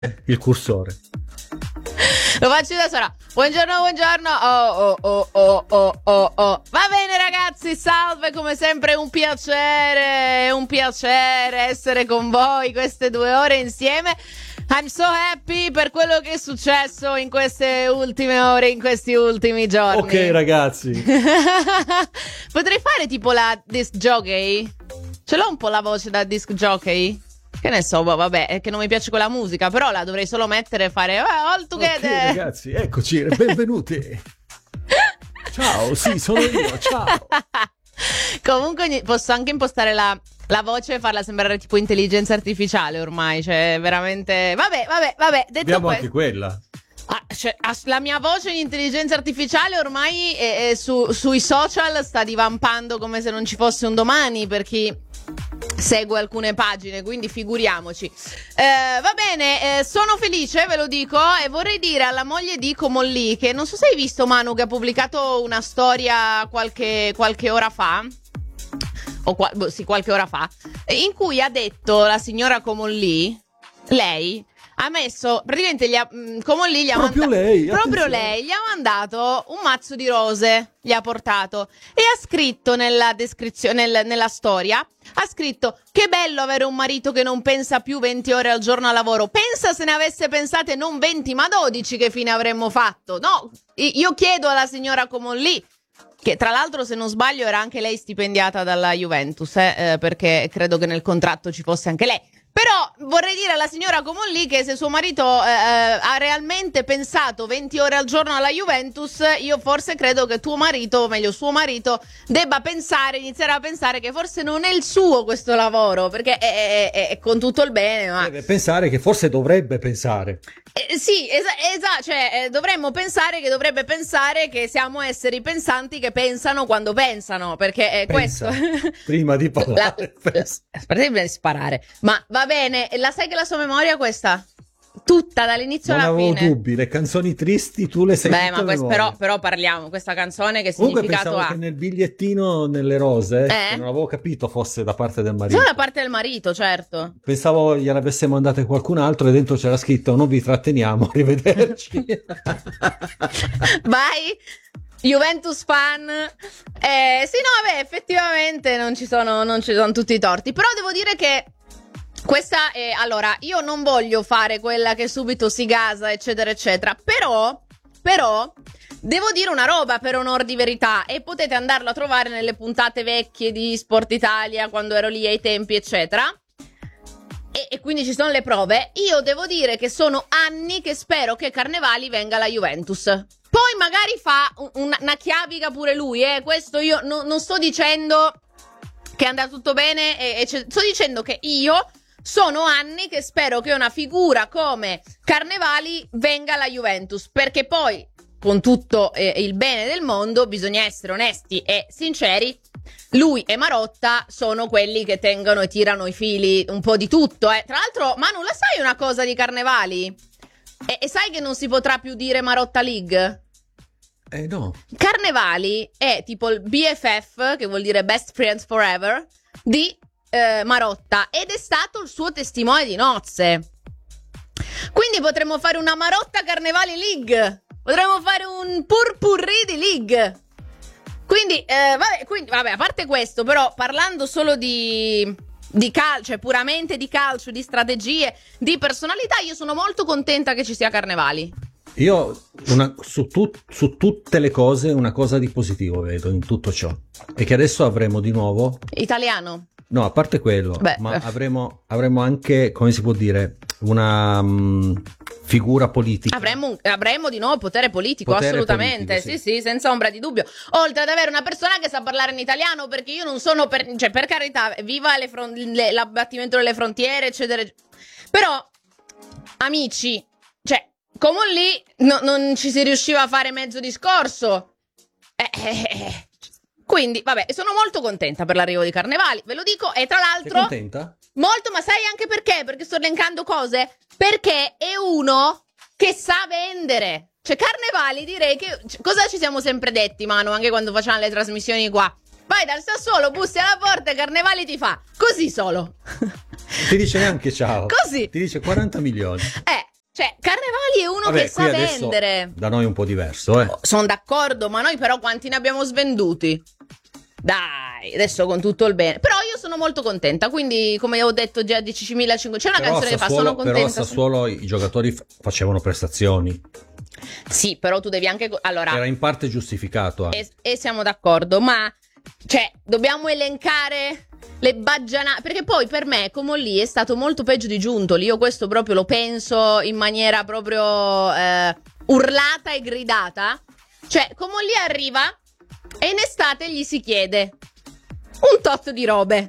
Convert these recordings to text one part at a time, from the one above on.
il cursore. Lo faccio da sola. Buongiorno, buongiorno. Oh. Va bene ragazzi, salve, come sempre un piacere essere con voi queste 2 ore insieme. I'm so happy per quello che è successo in queste ultime ore, in questi ultimi giorni. Ok ragazzi. Potrei fare tipo la disc jockey? Ce l'ho un po' la voce da disc jockey? Che ne so, vabbè, è che non mi piace quella musica, però la dovrei solo mettere e fare all together. Ok ragazzi, eccoci, benvenuti. Ciao, sì, sono io, ciao. Comunque posso anche impostare la voce e farla sembrare tipo intelligenza artificiale ormai, cioè veramente... Vabbè, detto Abbiamo questo... anche quella. La mia voce in intelligenza artificiale ormai sui social sta divampando come se non ci fosse un domani per chi segue alcune pagine, quindi figuriamoci. Va bene, sono felice, ve lo dico, e vorrei dire alla moglie di Comolli che non so se hai visto, Manu, che ha pubblicato una storia qualche ora fa, qualche ora fa, in cui ha detto la signora Comolli, lei ha messo praticamente Comolli gli ha proprio lei gli ha mandato un mazzo di rose, gli ha portato e ha scritto nella descrizione, nella storia, ha scritto: che bello avere un marito che non pensa più 20 ore al giorno al lavoro, pensa se ne avesse pensate non 20 ma 12 che fine avremmo fatto. No, io chiedo alla signora Comolli, che tra l'altro se non sbaglio era anche lei stipendiata dalla Juventus, perché credo che nel contratto ci fosse anche lei. Però vorrei dire alla signora Comolli che se suo marito ha realmente pensato 20 ore al giorno alla Juventus, io forse credo che tuo marito, o meglio suo marito, debba iniziare a pensare che forse non è il suo questo lavoro, perché è con tutto il bene, ma... Deve pensare che forse dovrebbe pensare. Sì, esatto, cioè dovremmo pensare che dovrebbe pensare che siamo esseri pensanti che pensano quando pensano, perché è Pensa, questo. prima di parlare. Prima di sparare. Ma va bene, la sai che la sua memoria è questa? Tutta, dall'inizio alla fine. Non avevo dubbi, le canzoni tristi tu le sai tutte a memoria. però parliamo, questa canzone che Comunque significato pensavo ha? che nel bigliettino, nelle rose, che non avevo capito fosse da parte del marito. Solo da parte del marito, certo. Pensavo gliel'avesse mandate qualcun altro e dentro c'era scritto: non vi tratteniamo, arrivederci. Vai, Juventus fan. Sì, no, vabbè, effettivamente non ci sono tutti i torti, però devo dire che questa è, allora, io non voglio fare quella che subito si gasa, eccetera, eccetera, però devo dire una roba per onor di verità, e potete andarlo a trovare nelle puntate vecchie di Sport Italia, quando ero lì ai tempi, eccetera, e quindi ci sono le prove. Io devo dire che sono anni che spero che Carnevali venga alla Juventus. Poi magari fa una chiavica pure lui, questo io non sto dicendo che andrà tutto bene, sto dicendo che io... sono anni che spero che una figura come Carnevali venga alla Juventus, perché poi, con tutto il bene del mondo, bisogna essere onesti e sinceri, lui e Marotta sono quelli che tengono e tirano i fili un po' di tutto. Tra l'altro, Manu, la sai una cosa di Carnevali? E sai che non si potrà più dire Marotta League? No. Carnevali è tipo il BFF, che vuol dire Best Friends Forever, di Marotta, ed è stato il suo testimone di nozze. Quindi potremmo fare una Marotta Carnevali League, potremmo fare un purpurri di League. Quindi vabbè, a parte questo, però parlando solo di calcio, cioè puramente di calcio, di strategie, di personalità, io sono molto contenta che ci sia Carnevali. Io su tutte le cose una cosa di positivo vedo in tutto ciò, e che adesso avremo di nuovo italiano. No, a parte quello, ma avremo anche, come si può dire, una figura politica. Avremo di nuovo potere politico, assolutamente, politico, sì, senza ombra di dubbio. Oltre ad avere una persona che sa parlare in italiano, perché io non sono per carità, viva l'abbattimento delle frontiere, eccetera. Però, amici, cioè, come lì non ci si riusciva a fare mezzo discorso. Quindi, vabbè, sono molto contenta per l'arrivo di Carnevali, ve lo dico, e tra l'altro... Sei contenta? Molto, ma sai anche perché? Perché sto elencando cose? Perché è uno che sa vendere. Cioè, Carnevali, direi che... cosa ci siamo sempre detti, Manu, anche quando facciamo le trasmissioni qua? Vai dal Sassuolo, bussi alla porta e Carnevali ti fa così solo. Ti dice neanche ciao. Così. Ti dice 40 milioni. Cioè, Carnevali è uno Vabbè, che sa vendere. Da noi è un po' diverso, Sono d'accordo, ma noi però quanti ne abbiamo svenduti? Dai, adesso con tutto il bene. Però io sono molto contenta, quindi come ho detto già 10.500, c'è una canzone che fa sono contenta. Però a Sassuolo i giocatori facevano prestazioni. Sì, però tu devi anche... Allora, era in parte giustificato. E siamo d'accordo, ma... Cioè, dobbiamo elencare le baggianate, perché poi per me Comolli è stato molto peggio di Giuntoli. Io questo proprio lo penso in maniera proprio urlata e gridata. Cioè, Comolli arriva e in estate gli si chiede un tot di robe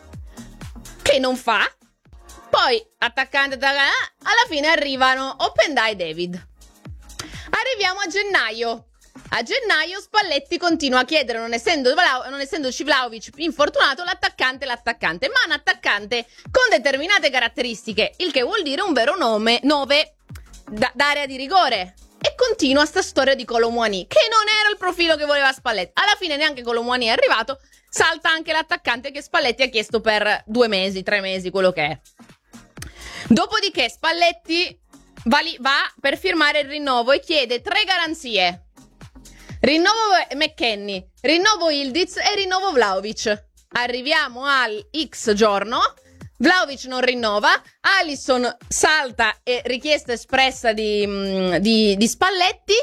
che non fa. Poi attaccante, alla fine arrivano Openda e David. Arriviamo a gennaio. A gennaio Spalletti continua a chiedere, non essendoci Vlahovic infortunato, l'attaccante, ma un attaccante con determinate caratteristiche, il che vuol dire un vero 9 d'area di rigore. E continua sta storia di Kolo Muani, che non era il profilo che voleva Spalletti. Alla fine neanche Kolo Muani è arrivato, salta anche l'attaccante che Spalletti ha chiesto per 2 mesi, 3 mesi, quello che è. Dopodiché Spalletti va per firmare il rinnovo e chiede 3 garanzie. Rinnovo McKennie, rinnovo Ildiz e rinnovo Vlahovic. Arriviamo al X giorno, Vlahovic non rinnova, Alisson salta e richiesta espressa di Spalletti.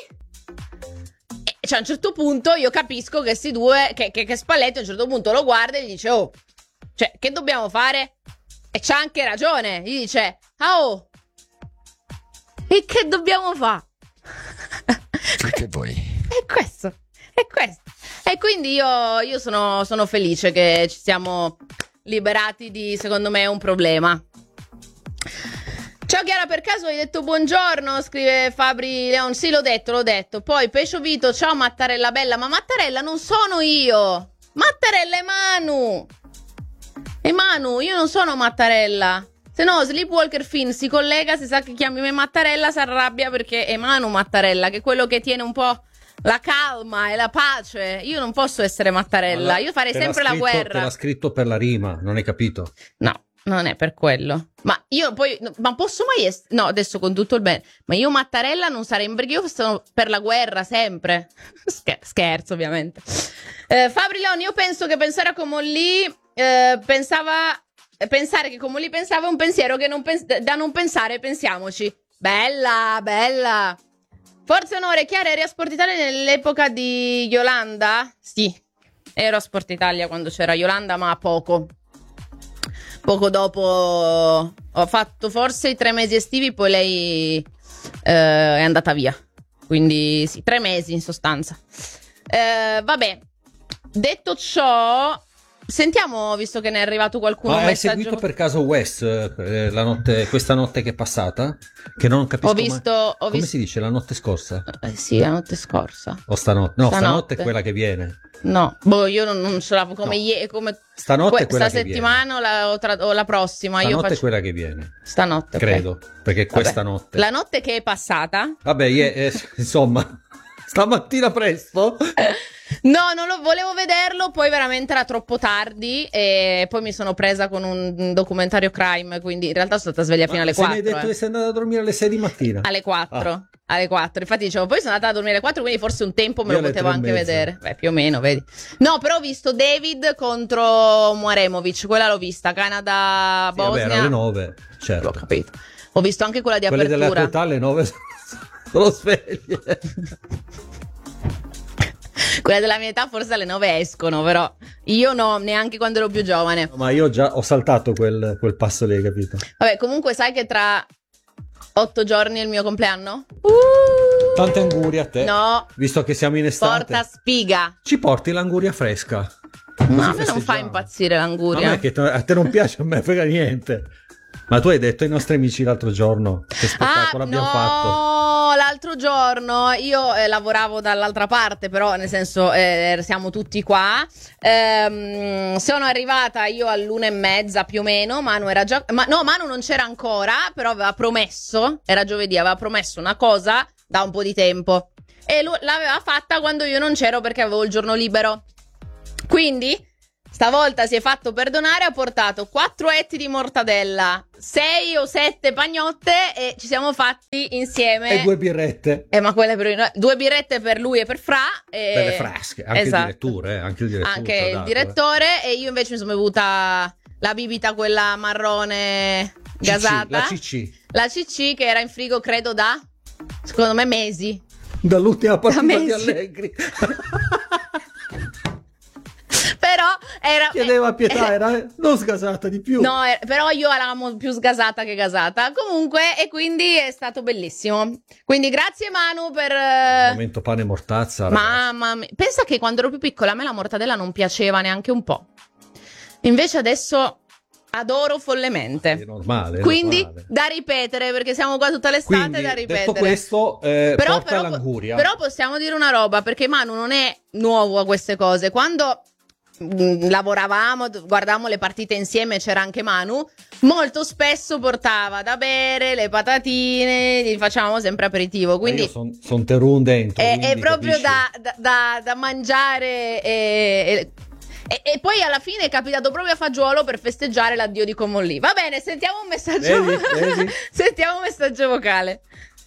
E cioè a un certo punto io capisco che questi due, che Spalletti a un certo punto lo guarda e gli dice: oh, cioè che dobbiamo fare? E c'ha anche ragione, gli dice: oh, e che dobbiamo fare? Che poi... È questo. E quindi io sono felice che ci siamo liberati di, secondo me, un problema. Ciao Chiara, per caso hai detto buongiorno? Scrive Fabri Leon. Sì, l'ho detto. Poi Pescio Vito, ciao Mattarella bella. Ma Mattarella non sono io. Mattarella è Manu. E Manu, io non sono Mattarella. Se no, Sleepwalker Finn si collega, se sa che chiami me Mattarella si arrabbia perché è Manu Mattarella, che è quello che tiene un po' la calma e la pace. Io non posso essere Mattarella, io farei sempre la guerra. Te l'ha scritto per la rima, non hai capito? No, non è per quello. Ma io poi, ma posso mai no, adesso con tutto il bene, ma io Mattarella non sarei, perché io sono per la guerra sempre. Scherzo ovviamente. Fabri Leon, io penso che pensare a Comolli pensare che Comolli pensava è un pensiero che da non pensare, pensiamoci. Bella. Forza onore, Chiara, eri a Sport Italia nell'epoca di Yolanda? Sì, ero a Sport Italia quando c'era Yolanda, ma poco dopo ho fatto forse i 3 mesi estivi, poi lei è andata via. Quindi sì, 3 mesi in sostanza. Vabbè, detto ciò, sentiamo, visto che ne è arrivato qualcuno. Ma hai seguito per caso West questa notte che è passata? Che non capisco come si dice, la notte scorsa? Sì, la notte scorsa. O stanotte? No, stanotte è quella che viene. No, io non ce l'avevo come stanotte è quella che settimana viene. o la prossima. Stanotte io faccio... è quella che viene. Stanotte, credo, okay. Perché questa notte. La notte che è passata. Vabbè, insomma, stamattina presto. No, non lo volevo vederlo, poi veramente era troppo tardi e poi mi sono presa con un documentario crime, quindi in realtà sono stata sveglia fino alle 4. Ma mi hai detto che sei andata a dormire alle 6 di mattina? Alle 4. Alle 4, infatti dicevo, poi sono andata a dormire alle 4, quindi forse un tempo me lo potevo anche vedere. Beh, più o meno, vedi. No, però ho visto David contro Muaremovic, quella l'ho vista, Canada-Bosnia. Vabbè, alle 9, certo. L'ho capito. Ho visto anche quella di quelle apertura. Quelle della tua età alle 9 sono sveglie. Quella della mia età forse alle 9 escono, però io no, neanche quando ero più giovane. No, ma io già ho saltato quel passo lì, capito? Vabbè, comunque sai che tra 8 giorni è il mio compleanno? Tante angurie a te. No. Visto che siamo in estate. Porta spiga. Ci porti l'anguria fresca. No, a me non fa impazzire l'anguria. A me a te non piace, a me frega niente. Ma tu hai detto ai nostri amici l'altro giorno che spettacolo abbiamo fatto. No, l'altro giorno io lavoravo dall'altra parte, però nel senso siamo tutti qua. Sono arrivata io all'1:30 più o meno. Manu era già. Manu non c'era ancora, però aveva promesso. Era giovedì, aveva promesso una cosa da un po' di tempo. E lui l'aveva fatta quando io non c'ero perché avevo il giorno libero. Quindi stavolta si è fatto perdonare, ha portato 4 etti di mortadella, 6 o 7 pagnotte e ci siamo fatti insieme. E 2 birrette. Ma quelle per 2 birrette per lui e per Fra. Per le frasche, anche esatto. il direttore. Anche il direttore. E io invece mi sono bevuta la bibita, quella marrone gasata. La CC che era in frigo credo da, secondo me, mesi. Dall'ultima partita di Allegri. Però era chiedeva pietà, era non sgasata di più. No, però io l'amo più sgasata che gasata. Comunque, e quindi è stato bellissimo. Quindi grazie Manu per momento pane e mortazza. Mamma mia. Pensa che quando ero più piccola a me la mortadella non piaceva neanche un po'. Invece adesso adoro follemente. È normale. Quindi normale. Da ripetere, perché siamo qua tutta l'estate. Quindi, da ripetere. detto questo, porta all'anguria. Però possiamo dire una roba, perché Manu non è nuovo a queste cose. Quando lavoravamo, guardavamo le partite insieme, c'era anche Manu, molto spesso portava da bere le patatine, gli facciamo sempre aperitivo, quindi io son terun dentro, è proprio capisci? da mangiare e poi alla fine è capitato proprio a fagiolo per festeggiare l'addio di Comolli. Va bene, sentiamo un messaggio. Vedi? Sentiamo un messaggio vocale.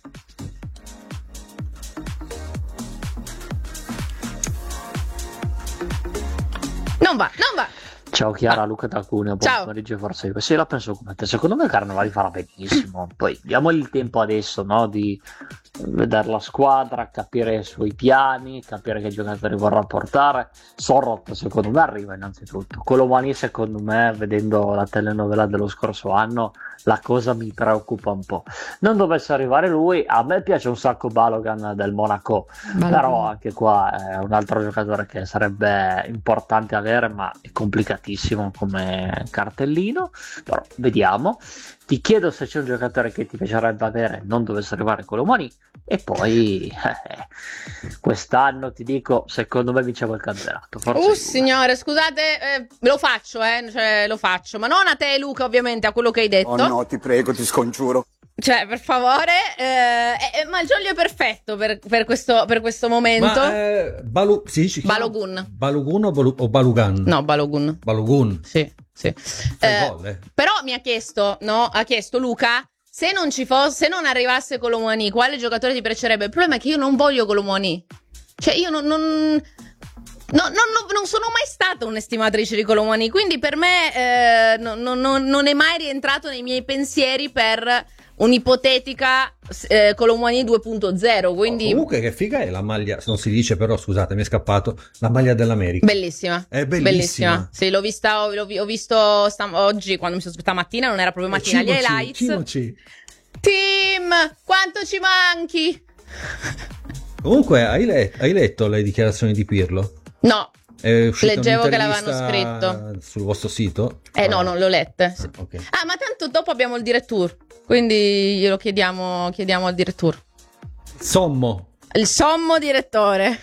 Non va. Ciao Chiara, Luca da Cuneo, buon Ciao. pomeriggio, forza io. Sì, la penso come te. Secondo me Carnevali farà benissimo. Poi diamogli il tempo adesso, no? Di vedere la squadra, capire i suoi piani, capire che giocatori vorrà portare. Sorrot secondo me arriva innanzitutto. Colomani secondo me, vedendo la telenovela dello scorso anno, la cosa mi preoccupa un po'. Non dovesse arrivare lui, a me piace un sacco Balogan del Monaco, però anche qua è un altro giocatore che sarebbe importante avere, ma è complicatissimo come cartellino. Però vediamo. Ti chiedo se c'è un giocatore che ti piacerebbe avere, non dovesse arrivare Colomani. E poi quest'anno ti dico, secondo me vinciamo il campionato. Signore, scusate, lo faccio, cioè, lo faccio, ma non a te Luca, ovviamente, a quello che hai detto. Oh no, ti prego, ti scongiuro. Cioè, per favore, ma il Giolio è perfetto per questo momento. Balogun. Balogun o Balugan? No, Balogun. Balogun. Sì. Gol, Però mi ha chiesto Luca, se non arrivasse Colomani, quale giocatore ti piacerebbe? Il problema è che io non voglio Colomani. Cioè, io non sono mai stata un'estimatrice di Colomani, quindi per me non è mai rientrato nei miei pensieri per un'ipotetica Colomani 2.0. Quindi comunque che figa è la maglia, non si dice però, scusate, mi è scappato, la maglia dell'America. Bellissima. È bellissima. Sì, l'ho vista, ho visto oggi quando mi sono stamattina, non era proprio mattina, gli highlights. Tim, quanto ci manchi? Comunque hai letto le dichiarazioni di Pirlo? No. Leggevo che l'avevano scritto sul vostro sito? No, non le ho lette. Okay. Ma tanto dopo abbiamo il direttour, quindi glielo chiediamo al direttour. Il sommo direttore.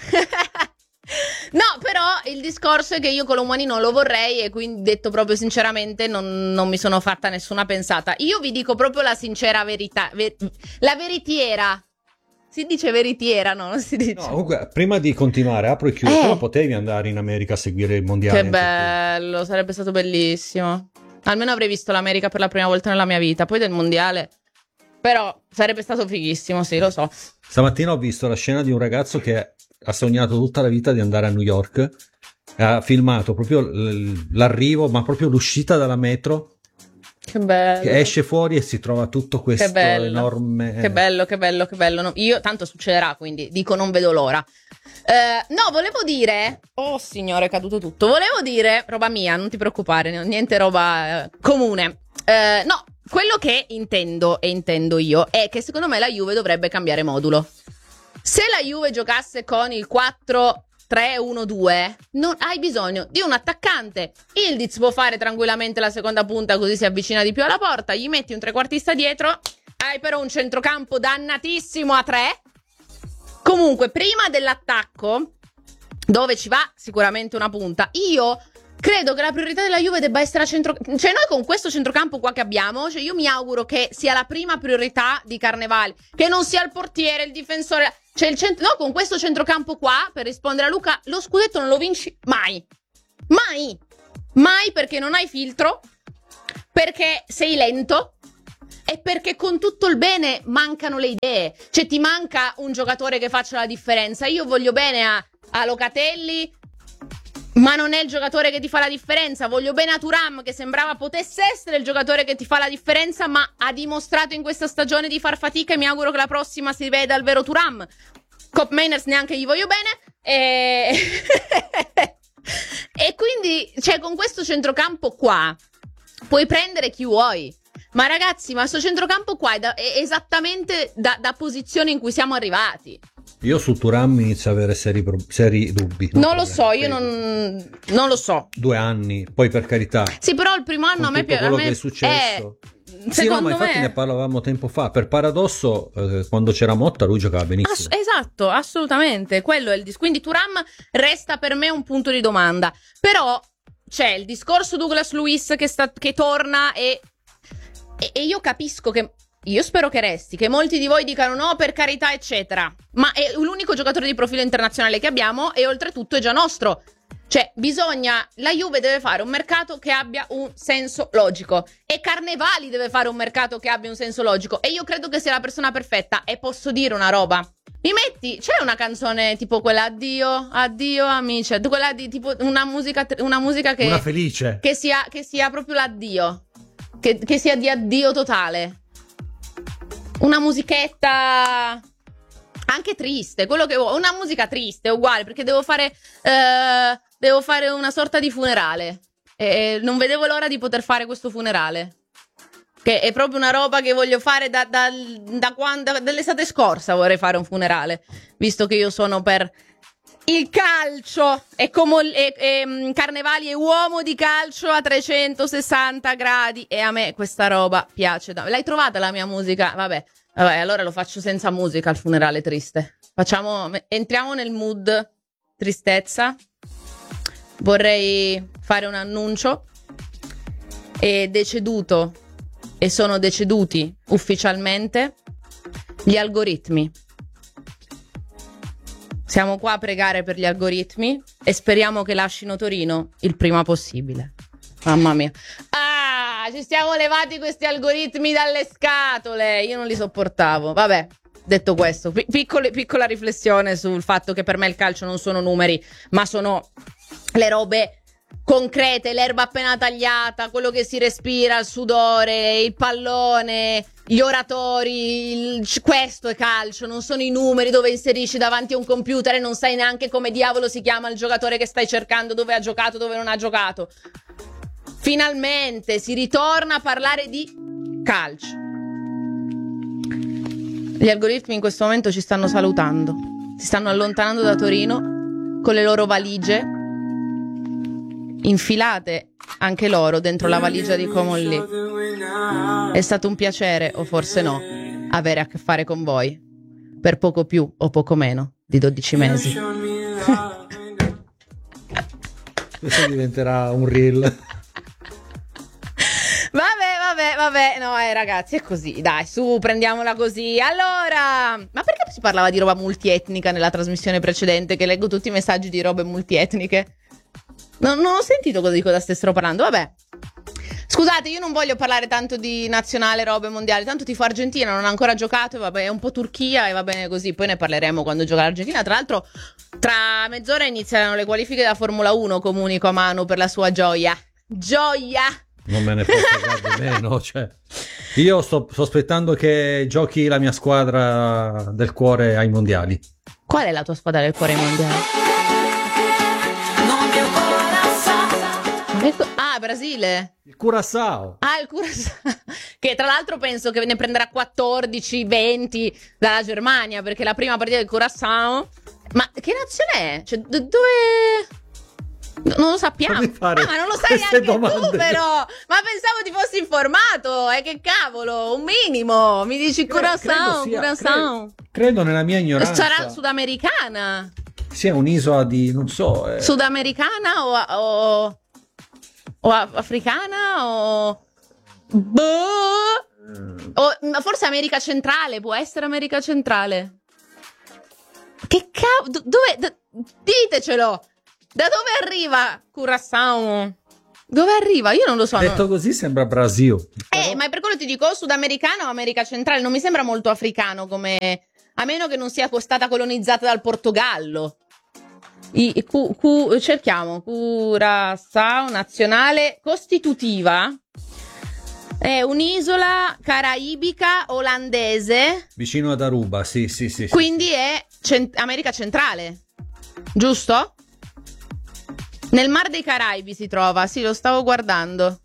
No, però il discorso è che io Colomani non lo vorrei, e quindi, detto proprio sinceramente, non mi sono fatta nessuna pensata. Io vi dico proprio la sincera verità, la veritiera. Si dice veritiera, no? Non si dice. No, comunque, prima di continuare, apro e chiudo. Però potevi andare in America a seguire il mondiale. Che bello, sarebbe stato bellissimo. Almeno avrei visto l'America per la prima volta nella mia vita. Poi del mondiale, però sarebbe stato fighissimo, sì, lo so. Stamattina ho visto la scena di un ragazzo che ha sognato tutta la vita di andare a New York. Ha filmato proprio l'arrivo, ma proprio l'uscita dalla metro. Che bello. Che esce fuori e si trova tutto questo enorme. Che bello. No, io tanto succederà, quindi dico non vedo l'ora. No, volevo dire. Oh signore, è caduto tutto. Volevo dire, roba mia, non ti preoccupare, niente roba comune. No, quello che intendo io è che secondo me la Juve dovrebbe cambiare modulo. Se la Juve giocasse con il 4-3-1-2, non hai bisogno di un attaccante. Ildiz può fare tranquillamente la seconda punta, così si avvicina di più alla porta. Gli metti un trequartista dietro. Hai però un centrocampo dannatissimo a 3. Comunque, prima dell'attacco, dove ci va sicuramente una punta, io credo che la priorità della Juve debba essere a centrocampo. Cioè, noi con questo centrocampo qua che abbiamo, cioè io mi auguro che sia la prima priorità di Carnevali, che non sia il portiere, il difensore. Cioè no, con questo centrocampo qua, per rispondere a Luca, lo scudetto non lo vinci mai. Mai. Mai, perché non hai filtro, perché sei lento e perché con tutto il bene mancano le idee. Cioè ti manca un giocatore che faccia la differenza. Io voglio bene a Locatelli, ma non è il giocatore che ti fa la differenza. Voglio bene a Thuram, che sembrava potesse essere il giocatore che ti fa la differenza, ma ha dimostrato in questa stagione di far fatica, e mi auguro che la prossima si veda il vero Thuram. Cop Mainers neanche gli voglio bene. E quindi, cioè, con questo centrocampo qua puoi prendere chi vuoi. Ma ragazzi, ma sto centrocampo qua è esattamente da posizione in cui siamo arrivati. Io su Thuram inizio a avere seri dubbi. Non lo so, io non lo so. 2 anni, poi per carità. Sì, però il primo anno a me piace. Quello che è successo. Sì, no, ma infatti ne parlavamo tempo fa. Per paradosso, quando c'era Motta, lui giocava benissimo. Esatto, assolutamente. Quello è il quindi Thuram resta per me un punto di domanda. Però c'è il discorso Douglas Luiz che torna e io capisco che. Io spero che resti, che molti di voi dicano no, per carità, eccetera. Ma è l'unico giocatore di profilo internazionale che abbiamo e oltretutto è già nostro. Cioè, la Juve deve fare un mercato che abbia un senso logico. E Carnevali deve fare un mercato che abbia un senso logico. E io credo che sia la persona perfetta. E posso dire una roba. C'è una canzone tipo quella Addio, addio amici. Quella di tipo una musica che. Una felice. Che sia proprio l'addio. Che sia di addio totale. Una musichetta anche triste, quello che vuoi, una musica triste, uguale, perché devo fare una sorta di funerale e non vedevo l'ora di poter fare questo funerale, che è proprio una roba che voglio fare da quando, dall'estate scorsa vorrei fare un funerale, visto che io sono per il calcio e Carnevali è uomo di calcio a 360 gradi e a me questa roba piace. L'hai trovata la mia musica? Vabbè, allora lo faccio senza musica al funerale triste. Entriamo nel mood tristezza. Vorrei fare un annuncio. È deceduto e sono deceduti ufficialmente gli algoritmi. Siamo qua a pregare per gli algoritmi e speriamo che lascino Torino il prima possibile. Mamma mia. Ci siamo levati questi algoritmi dalle scatole. Io non li sopportavo. Vabbè, detto questo, piccola riflessione sul fatto che per me il calcio non sono numeri, ma sono le robe concrete, l'erba appena tagliata, quello che si respira, il sudore, il pallone, gli oratori, questo è calcio, non sono i numeri dove inserisci davanti a un computer e non sai neanche come diavolo si chiama il giocatore che stai cercando, dove ha giocato, dove non ha giocato. Finalmente si ritorna a parlare di calcio. Gli algoritmi in questo momento ci stanno salutando, si stanno allontanando da Torino con le loro valigie infilate anche loro dentro la valigia di Comolli. È stato un piacere, o forse no, avere a che fare con voi per poco più o poco meno di 12 mesi. Questo diventerà un reel. Vabbè, no, ragazzi, è così, dai, su, prendiamola così. Allora, ma perché si parlava di roba multietnica nella trasmissione precedente, che leggo tutti i messaggi di robe multietniche? Non ho sentito di cosa stessero parlando, vabbè. Scusate, io non voglio parlare tanto di nazionale, robe mondiali, tanto tifo Argentina, non ha ancora giocato, e vabbè, è un po' Turchia e va bene così, poi ne parleremo quando gioca l'Argentina. Tra l'altro, tra mezz'ora iniziano le qualifiche da Formula 1, comunico a Manu per la sua gioia. Gioia! Non me ne può fregare meno, cioè. Io sto aspettando che giochi la mia squadra del cuore ai mondiali. Qual è la tua squadra del cuore ai mondiali? Brasile. Il Curaçao. Il Curaçao. Che tra l'altro penso che ne prenderà 14, 20 dalla Germania, perché la prima partita del Curaçao. Ma che nazione è? Cioè, dove... Non lo sappiamo. Ma non lo sai neanche tu, però. Ma pensavo ti fossi informato. Che cavolo, un minimo. Mi dici Curaçao. Credo nella mia ignoranza. Sarà sudamericana. Sì, è un'isola di, non so. Sudamericana o africana o... o forse America Centrale. Può essere America Centrale. Che cavolo. Dove? Ditecelo. Da dove arriva Curaçao? Dove arriva? Io non lo so. Detto così sembra Brasil. Ma è per quello ti dico, sudamericano o America centrale, non mi sembra molto africano come, a meno che non sia stata colonizzata dal Portogallo. Cerchiamo Curaçao, nazionale costitutiva. È un'isola caraibica olandese. Vicino ad Aruba, sì. Quindi è America centrale, giusto? Nel Mar dei Caraibi si trova, sì, lo stavo guardando.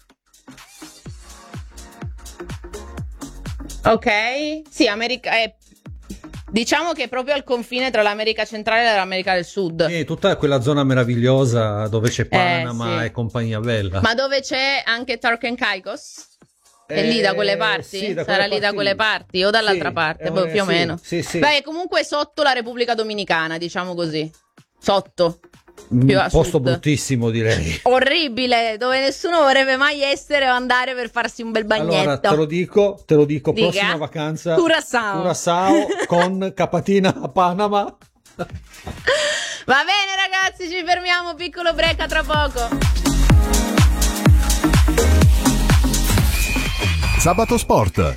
Ok, sì, diciamo che è proprio al confine tra l'America centrale e l'America del Sud. E tutta quella zona meravigliosa dove c'è Panama sì. e compagnia bella. Ma dove c'è anche Turks and Caicos? È lì da quelle parti? Sì, Sarà lì da quelle parti o dall'altra parte? Più o meno. Sì. Beh, comunque sotto la Repubblica Dominicana, diciamo così. Sotto. Un posto bruttissimo, direi. Orribile, dove nessuno vorrebbe mai essere o andare per farsi un bel bagnetto. Allora, te lo dico, Dica. prossima vacanza Curaçao con capatina a Panama. Va bene ragazzi, ci fermiamo, piccolo break, a tra poco. Sabato Sport.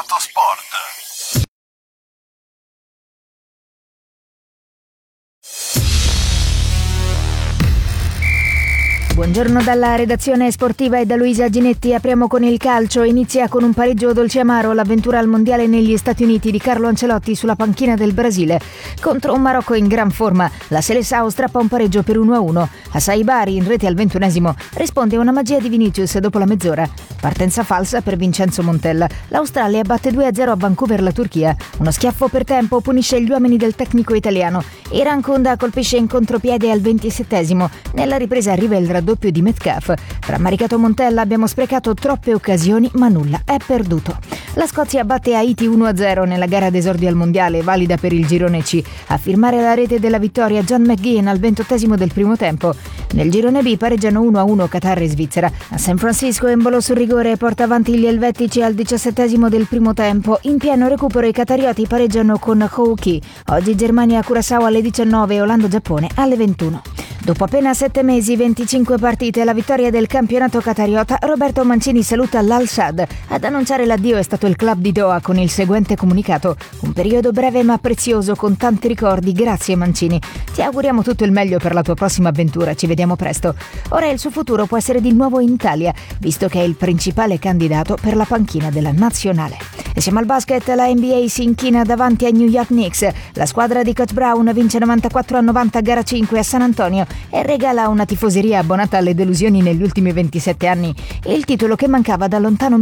Buongiorno dalla redazione sportiva e da Luisa Ginetti. Apriamo con il calcio. Inizia con un pareggio dolce amaro l'avventura al mondiale negli Stati Uniti di Carlo Ancelotti sulla panchina del Brasile. Contro un Marocco in gran forma, la Seleção strappa un pareggio per 1-1. Assai Bari, in rete al 21esimo, risponde a una magia di Vinicius dopo la mezz'ora. Partenza falsa per Vincenzo Montella. L'Australia batte 2-0 a Vancouver la Turchia. Uno schiaffo per tempo punisce gli uomini del tecnico italiano. Iran Konda colpisce in contropiede al 27esimo. Nella ripresa arriva il raddoppio di Metcalf. Rammaricato Montella, abbiamo sprecato troppe occasioni ma nulla è perduto. La Scozia batte Haiti 1-0 nella gara d'esordio al mondiale, valida per il girone C. A firmare la rete della vittoria John McGinn al 28esimo del primo tempo. Nel girone B pareggiano 1-1 Qatar e Svizzera. A San Francisco Embolo sul rigore porta avanti gli elvetici al 17esimo del primo tempo. In pieno recupero i qatarioti pareggiano con Houki. Oggi Germania Curaçao alle 19 e Olanda-Giappone alle 21. Dopo appena 7 mesi, 25 partite e la vittoria del campionato qatariota, Roberto Mancini saluta l'Al-Sadd. Ad annunciare l'addio è stato il club di Doha con il seguente comunicato: un periodo breve ma prezioso con tanti ricordi, grazie Mancini. Ti auguriamo tutto il meglio per la tua prossima avventura, ci vediamo presto. Ora il suo futuro può essere di nuovo in Italia, visto che è il principale candidato per la panchina della nazionale. E siamo al basket, la NBA si inchina davanti ai New York Knicks. La squadra di Coach Brown vince 94-90 gara 5 a San Antonio e regala a una tifoseria abbonata alle delusioni negli ultimi 27 anni il titolo che mancava dal lontano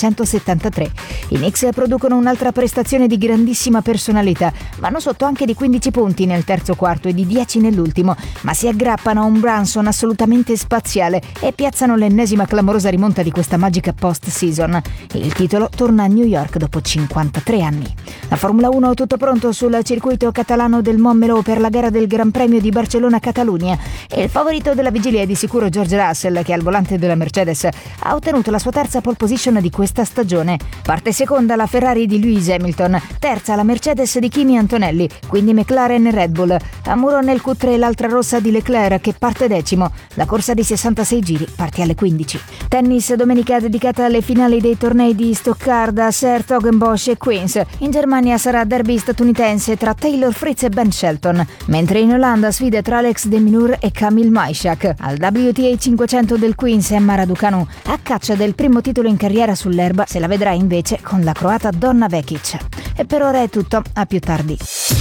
1973. I Knicks producono un'altra prestazione di grandissima personalità, vanno sotto anche di 15 punti nel terzo quarto e di 10 nell'ultimo, ma si aggrappano a un Brunson assolutamente spaziale e piazzano l'ennesima clamorosa rimonta di questa magica post-season. Il titolo torna a New York dopo 53 anni. La Formula 1 tutto pronto sul circuito catalano del Montmeló per la gara del Gran Premio di Barcellona-Catalunya. E il favorito della vigilia è di sicuro George Russell, che al volante della Mercedes ha ottenuto la sua terza pole position di questa stagione. Parte seconda la Ferrari di Lewis Hamilton, terza la Mercedes di Kimi Antonelli, quindi McLaren e Red Bull. A muro nel Q3 l'altra rossa di Leclerc, che parte decimo. La corsa di 66 giri parte alle 15. Tennis, domenica dedicata alle finali dei tornei di Stoccarda, Sertogenbosch e Queens. In Germania sarà derby statunitense tra Taylor Fritz e Ben Shelton, mentre in Olanda sfide tra Alex de Minaur e Kamil Maishak. Al WTA 500 del Queens Emma Raducanu a caccia del primo titolo in carriera sull'erba, se la vedrà invece con la croata Donna Vekic. E per ora è tutto, a più tardi.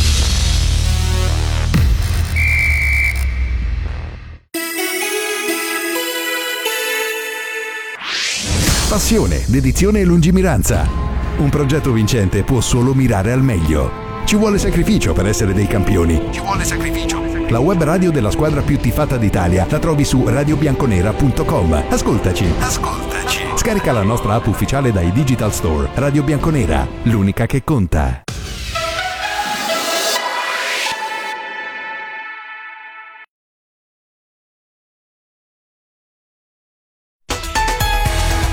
Passione, dedizione e lungimiranza. Un progetto vincente può solo mirare al meglio. Ci vuole sacrificio per essere dei campioni. Ci vuole sacrificio. La web radio della squadra più tifata d'Italia la trovi su radiobianconera.com. Ascoltaci. Scarica la nostra app ufficiale dai Digital Store. Radio Bianconera, l'unica che conta.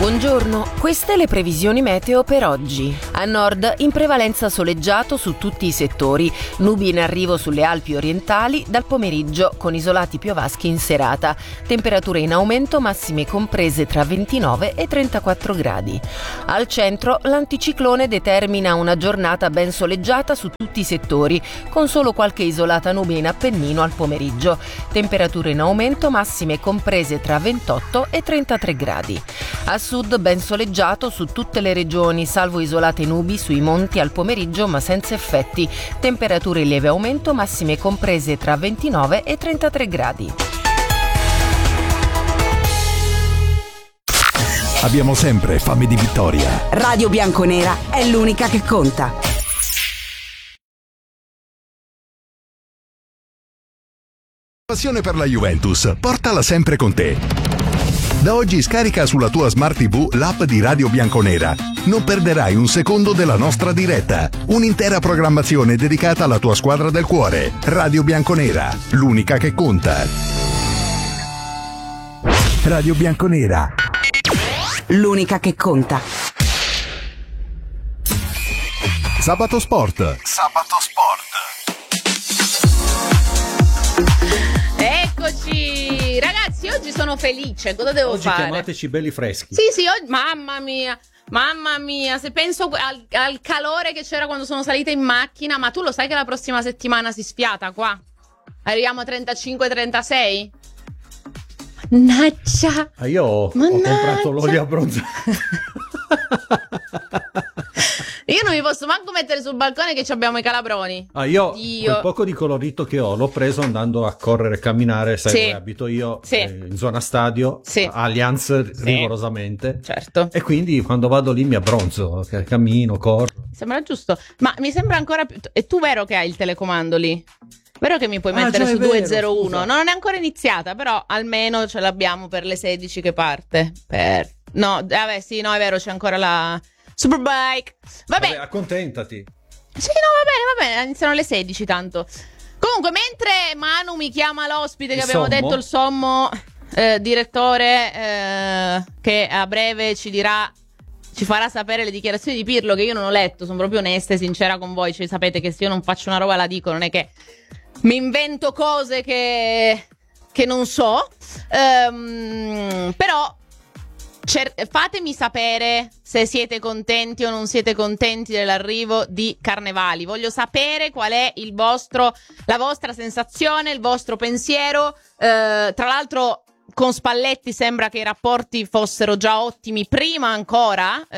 Buongiorno, queste le previsioni meteo per oggi. A nord in prevalenza soleggiato su tutti i settori, nubi in arrivo sulle Alpi orientali dal pomeriggio con isolati piovaschi in serata, temperature in aumento massime comprese tra 29 e 34 gradi. Al centro l'anticiclone determina una giornata ben soleggiata su tutti i settori, con solo qualche isolata nube in Appennino al pomeriggio, temperature in aumento massime comprese tra 28 e 33 gradi. A sud ben soleggiato su tutte le regioni, salvo isolate nubi sui monti al pomeriggio ma senza effetti. Temperature in lieve aumento, massime comprese tra 29 e 33 gradi. Abbiamo sempre fame di vittoria. Radio Bianconera è l'unica che conta. Passione per la Juventus, portala sempre con te. Da oggi scarica sulla tua Smart TV l'app di Radio Bianconera. Non perderai un secondo della nostra diretta. Un'intera programmazione dedicata alla tua squadra del cuore. Radio Bianconera, l'unica che conta. Radio Bianconera, l'unica che conta. Sabato Sport. Sabato Sport. Eccoci, ragazzi, oggi sono felice. Cosa devo oggi fare? Chiamateci belli freschi. Sì, mamma mia, se penso al calore che c'era quando sono salita in macchina, ma tu lo sai che la prossima settimana si sfiata qua? Arriviamo a 35-36? Mannaggia! Io ho comprato l'olio abbronzato. Io non mi posso manco mettere sul balcone che ci abbiamo i calabroni. Io quel poco di colorito che ho l'ho preso andando a correre e camminare, sai dove abito io, in zona stadio, Allianz rigorosamente. Certo. E quindi quando vado lì mi abbronzo, cammino, corro. Sembra giusto, ma mi sembra ancora più... E tu vero che hai il telecomando lì? Vero che mi puoi mettere su 201? Non è ancora iniziata, però almeno ce l'abbiamo per le 16 che parte. No, vabbè, sì, no, è vero, c'è ancora la Superbike. Vabbè, accontentati. Sì, no, va bene, iniziano alle 16 tanto. Comunque, mentre Manu mi chiama l'ospite che abbiamo detto, il sommo direttore, che a breve ci farà sapere le dichiarazioni di Pirlo, che io non ho letto, sono proprio onesta e sincera con voi, cioè, sapete che se io non faccio una roba la dico, non è che mi invento cose che non so, però fatemi sapere se siete contenti o non siete contenti dell'arrivo di Carnevali. Voglio sapere qual è la vostra sensazione, il vostro pensiero. Tra l'altro con Spalletti sembra che i rapporti fossero già ottimi prima ancora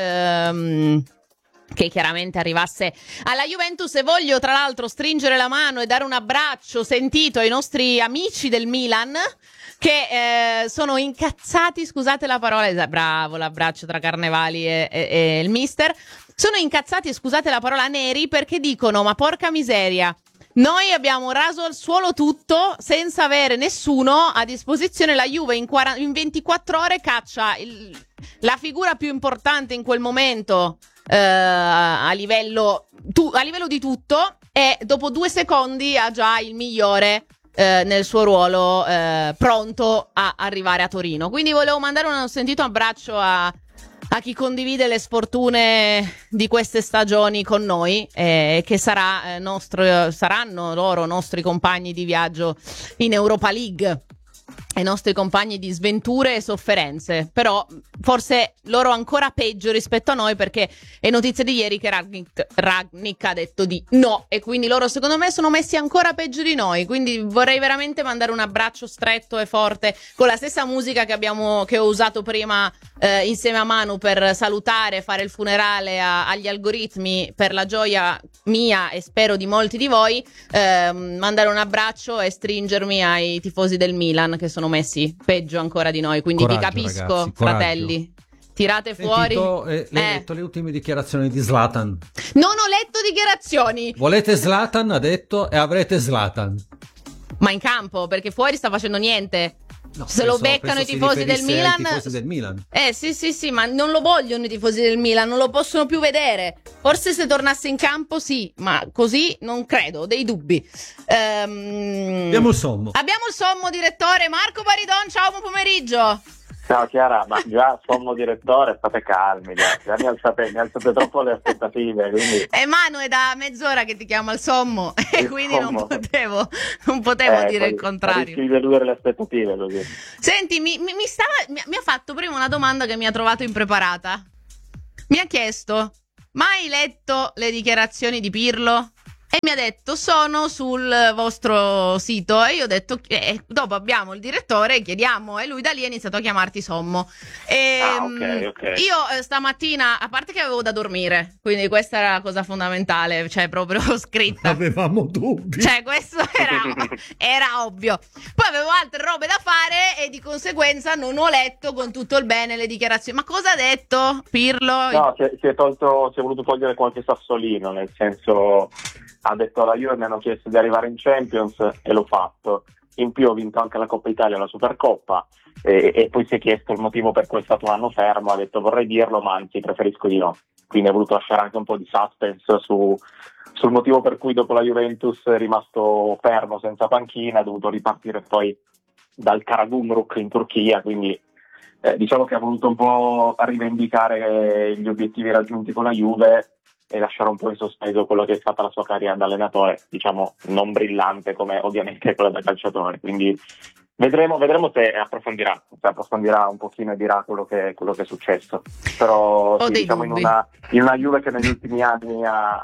che chiaramente arrivasse alla Juventus, e voglio tra l'altro stringere la mano e dare un abbraccio sentito ai nostri amici del Milan che sono incazzati, scusate la parola, bravo l'abbraccio tra Carnevali e il mister, sono incazzati, scusate la parola, neri, perché dicono: ma porca miseria, noi abbiamo raso al suolo tutto senza avere nessuno a disposizione, la Juve in 24 ore caccia la figura più importante in quel momento a livello di tutto, e dopo 2 secondi ha già il migliore nel suo ruolo pronto a arrivare a Torino. Quindi volevo mandare un sentito abbraccio a chi condivide le sfortune di queste stagioni con noi, che saranno loro nostri compagni di viaggio in Europa League, i nostri compagni di sventure e sofferenze, però forse loro ancora peggio rispetto a noi, perché è notizia di ieri che Rangnick ha detto di no, e quindi loro secondo me sono messi ancora peggio di noi, quindi vorrei veramente mandare un abbraccio stretto e forte con la stessa musica che ho usato prima insieme a Manu per salutare, fare il funerale agli algoritmi, per la gioia mia e spero di molti di voi, mandare un abbraccio e stringermi ai tifosi del Milan che sono messi peggio ancora di noi, quindi coraggio, vi capisco, ragazzi, fratelli, tirate fuori. Hai letto le ultime dichiarazioni di Zlatan? Non ho letto dichiarazioni. Volete Zlatan, ha detto, e avrete Zlatan. Ma in campo, perché fuori sta facendo niente. No, se lo beccano i tifosi del Milan. Sì, ma non lo vogliono i tifosi del Milan, non lo possono più vedere. Forse se tornasse in campo sì, ma così non credo, ho dei dubbi. Abbiamo il sommo direttore Marco Paridon, ciao, buon pomeriggio. Ciao Chiara, ma già sommo direttore, state calmi, già mi alzate troppo le aspettative, quindi... Manu, è da mezz'ora che ti chiamo al sommo e quindi non potevo dire il contrario. Rischi di deludere le aspettative così. Senti, mi ha fatto prima una domanda che mi ha trovato impreparata. Mi ha chiesto: mai letto le dichiarazioni di Pirlo? E mi ha detto: sono sul vostro sito. E io ho detto: dopo abbiamo il direttore, chiediamo. E lui da lì ha iniziato a chiamarti Sommo. Okay. Io stamattina, a parte che avevo da dormire, quindi questa era la cosa fondamentale, cioè proprio scritta. Avevamo dubbi. Cioè questo era ovvio. Poi avevo altre robe da fare e di conseguenza non ho letto con tutto il bene le dichiarazioni. Ma cosa ha detto Pirlo? No, si è voluto togliere qualche sassolino, nel senso... Ha detto alla Juve mi hanno chiesto di arrivare in Champions e l'ho fatto. In più ho vinto anche la Coppa Italia e la Supercoppa e poi si è chiesto il motivo per cui è stato un anno fermo. Ha detto vorrei dirlo ma anzi preferisco di no. Quindi ha voluto lasciare anche un po' di suspense sul motivo per cui dopo la Juventus è rimasto fermo senza panchina, ha dovuto ripartire poi dal Karagümrük in Turchia, quindi diciamo che ha voluto un po' rivendicare gli obiettivi raggiunti con la Juve e lasciare un po' in sospeso quello che è stata la sua carriera da allenatore, diciamo non brillante come ovviamente quella da calciatore, quindi vedremo se approfondirà un pochino e dirà quello che è successo, però sì, diciamo in una Juve che negli ultimi anni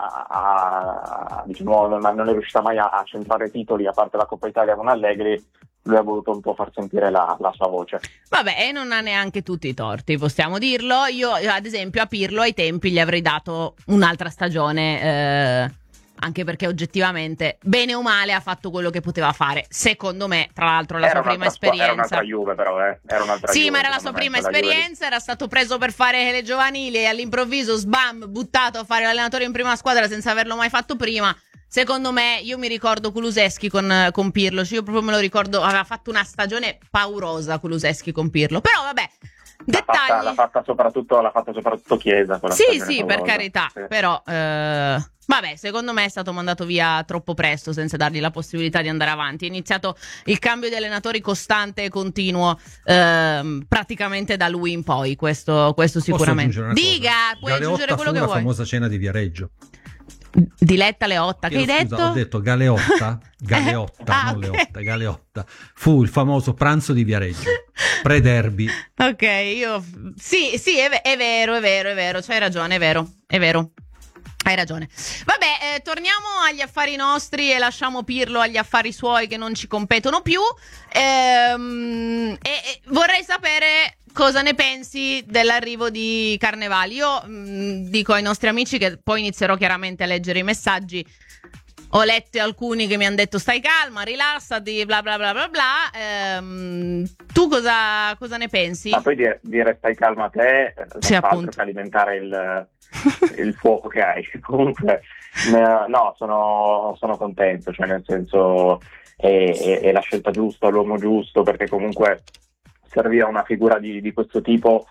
diciamo, non è riuscita mai a centrare titoli, a parte la Coppa Italia con Allegri. Lui ha voluto un po' far sentire la sua voce. Vabbè, e non ha neanche tutti i torti, possiamo dirlo. Io, ad esempio, a Pirlo ai tempi gli avrei dato un'altra stagione, anche perché oggettivamente, bene o male, ha fatto quello che poteva fare. Secondo me, tra l'altro, la sua prima esperienza. Era un'altra Juve, però, Era un'altra sì, Juve, ma era la sua prima esperienza, era stato preso per fare le giovanili e all'improvviso, sbam, buttato a fare l'allenatore in prima squadra senza averlo mai fatto prima. Secondo me, io mi ricordo Kulusevski con Pirlo, cioè io proprio me lo ricordo, aveva fatto una stagione paurosa Kulusevski con Pirlo, però vabbè, dettagli. L'ha fatta soprattutto Chiesa. Sì, per carità, sì. Però vabbè, secondo me è stato mandato via troppo presto senza dargli la possibilità di andare avanti. È iniziato il cambio di allenatori costante e continuo praticamente da lui in poi, questo sicuramente. Diga, puoi aggiungere quello che vuoi. La famosa cena di Viareggio. Diletta Leotta, che hai detto? Ho detto Galeotta, non okay. Leotta, Galeotta. Fu il famoso pranzo di Viareggio, pre-derby. Ok, sì, è vero, c'hai ragione, è vero. Hai ragione. Vabbè, torniamo agli affari nostri e lasciamo Pirlo agli affari suoi che non ci competono più. E vorrei sapere cosa ne pensi dell'arrivo di Carnevali. Io dico ai nostri amici che poi inizierò chiaramente a leggere i messaggi. Ho letto alcuni che mi hanno detto stai calma, rilassati, bla bla bla bla bla. Tu cosa ne pensi? Ma poi dire stai calma a te non fa altro che alimentare il fuoco che hai. Comunque no, sono contento, cioè nel senso è la scelta giusta, l'uomo giusto, perché comunque serviva una figura di questo tipo,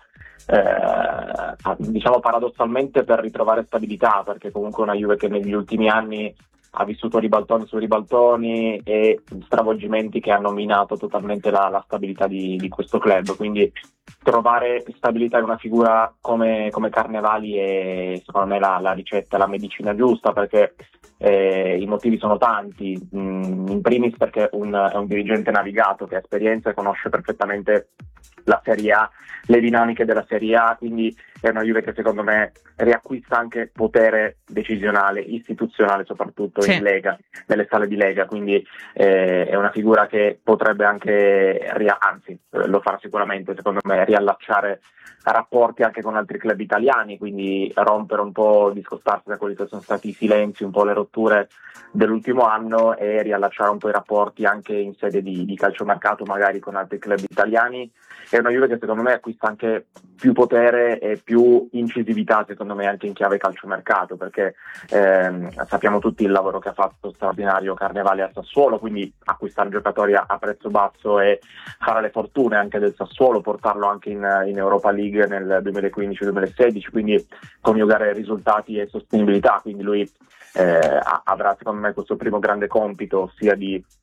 diciamo paradossalmente per ritrovare stabilità, perché comunque una Juve che negli ultimi anni ha vissuto ribaltoni su ribaltoni e stravolgimenti che hanno minato totalmente la stabilità di questo club, quindi trovare stabilità in una figura come Carnevali è secondo me la ricetta, la medicina giusta, perché i motivi sono tanti, in primis perché è un dirigente navigato che ha esperienza e conosce perfettamente la Serie A, le dinamiche della Serie A, quindi è una Juve che secondo me riacquista anche potere decisionale, istituzionale soprattutto, sì, in Lega, nelle sale di Lega, quindi è una figura che potrebbe anche, anzi lo farà sicuramente secondo me, riallacciare rapporti anche con altri club italiani, quindi rompere un po', discostarsi da quelli che sono stati i silenzi, un po' le rotture dell'ultimo anno e riallacciare un po' i rapporti anche in sede di calciomercato magari con altri club italiani. È una Juve che secondo me acquista anche più potere e più incisività secondo me anche in chiave calciomercato, perché sappiamo tutti il lavoro che ha fatto straordinario Carnevali a Sassuolo, quindi acquistare giocatori a prezzo basso e fare le fortune anche del Sassuolo, portarlo anche in Europa League nel 2015-2016, quindi coniugare risultati e sostenibilità, quindi lui avrà secondo me questo primo grande compito sia di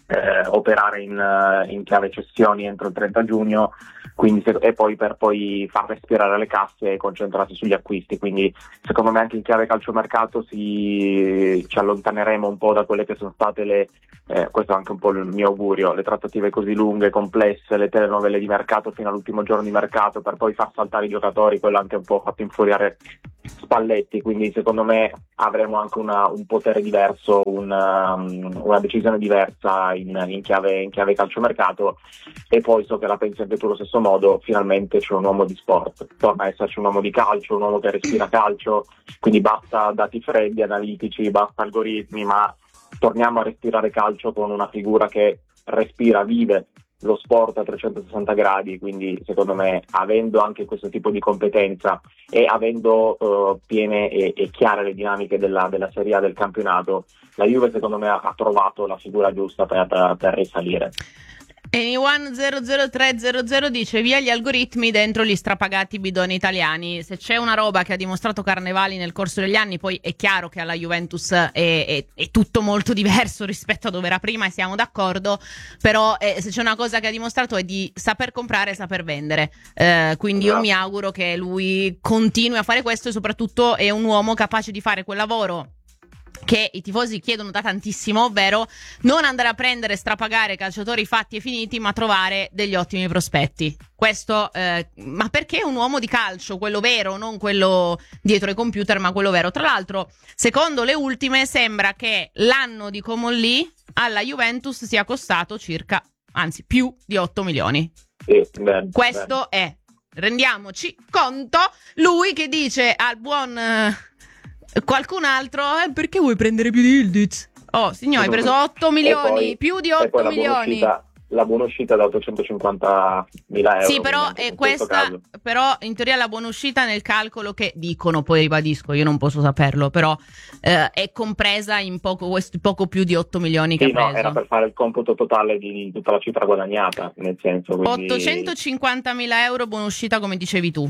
operare in chiave cessioni entro il 30 giugno, quindi e poi per poi far respirare le casse e concentrarsi sugli acquisti. Quindi secondo me anche in chiave calciomercato ci allontaneremo un po' da quelle che sono state questo è anche un po' il mio augurio, le trattative così lunghe, complesse, le telenovele di mercato fino all'ultimo giorno di mercato per poi far saltare i giocatori, quello anche un po' fatto infuriare Spalletti. Quindi secondo me avremo anche un potere diverso, una decisione diversa in chiave calciomercato. E poi so che la pensi anche tu allo stesso modo, finalmente c'è un uomo di sport, torna a esserci un uomo di calcio, un uomo che respira calcio, quindi basta dati freddi, analitici, basta algoritmi, ma torniamo a respirare calcio con una figura che respira, vive lo sport a 360 gradi, quindi secondo me, avendo anche questo tipo di competenza e avendo piene e chiare le dinamiche della Serie A del campionato, la Juve secondo me ha trovato la figura giusta per risalire. Anyone00300 dice: via gli algoritmi, dentro gli strapagati bidoni italiani. Se c'è una roba che ha dimostrato Carnevali nel corso degli anni, poi è chiaro che alla Juventus è tutto molto diverso rispetto a dove era prima, e siamo d'accordo, però se c'è una cosa che ha dimostrato è di saper comprare e saper vendere, quindi io mi auguro che lui continui a fare questo, e soprattutto è un uomo capace di fare quel lavoro che i tifosi chiedono da tantissimo, ovvero non andare a prendere, strapagare calciatori fatti e finiti, ma trovare degli ottimi prospetti. Questo, ma perché è un uomo di calcio, quello vero, non quello dietro ai computer, ma quello vero. Tra l'altro, secondo le ultime, sembra che l'anno di Comolli alla Juventus sia costato circa, anzi più di 8 milioni. Questo è, rendiamoci conto, lui che dice al buon qualcun altro, perché vuoi prendere più di Ildiz? Oh, signore, hai preso 8 milioni, poi, più di 8 milioni. La buona uscita da 850.000 euro. Sì, però però in teoria la buona uscita nel calcolo che dicono, poi ribadisco, io non posso saperlo, però è compresa in poco più di 8 milioni che ha preso. No, era per fare il computo totale di tutta la cifra guadagnata, nel senso, quindi 850.000 euro buona uscita, come dicevi tu,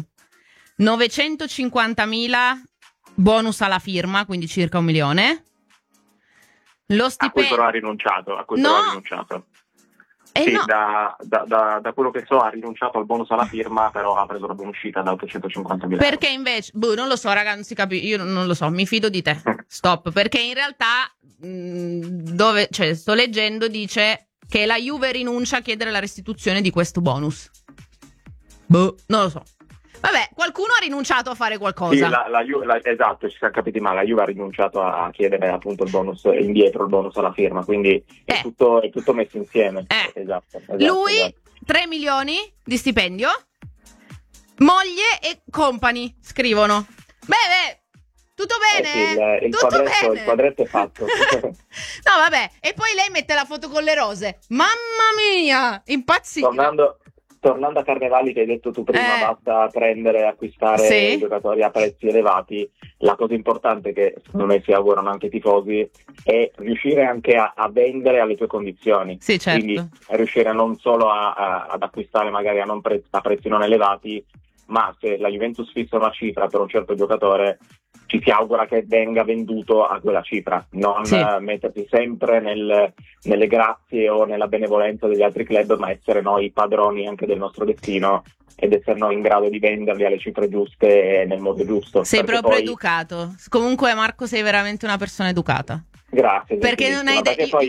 950.000 bonus alla firma, quindi circa 1 milione. Lo stipendio. A questo ha rinunciato. Sì, no. da quello che so ha rinunciato al bonus alla firma, però ha preso la buonuscita da 850.000 perché euro. Invece, non lo so, ragazzi, non si capisce, io non lo so, mi fido di te. Stop, perché in realtà sto leggendo, dice che la Juve rinuncia a chiedere la restituzione di questo bonus. Non lo so. Vabbè, qualcuno ha rinunciato a fare qualcosa. Sì, esatto, ci siamo capiti male. La Juve ha rinunciato a chiedere appunto il bonus indietro, il bonus alla firma, quindi è tutto messo insieme. Esatto, lui, 3 milioni di stipendio, moglie e company, scrivono. Beh, tutto bene? Sì, tutto bene. Il quadretto è fatto. No, vabbè, e poi lei mette la foto con le rose. Mamma mia, impazzito. Tornando a Carnevali, che hai detto tu prima, basta prendere e acquistare giocatori a prezzi elevati. La cosa importante che secondo me si augurano anche i tifosi è riuscire anche a vendere alle tue condizioni. Sì, certo. Quindi riuscire non solo ad acquistare magari a prezzi non elevati, ma se la Juventus fissa una cifra per un certo giocatore, ci si augura che venga venduto a quella cifra, non mettersi sempre nelle grazie o nella benevolenza degli altri club, ma essere noi padroni anche del nostro destino ed essere noi in grado di venderli alle cifre giuste e nel modo giusto. Sei proprio educato. Comunque, Marco, sei veramente una persona educata. Grazie. Perché non hai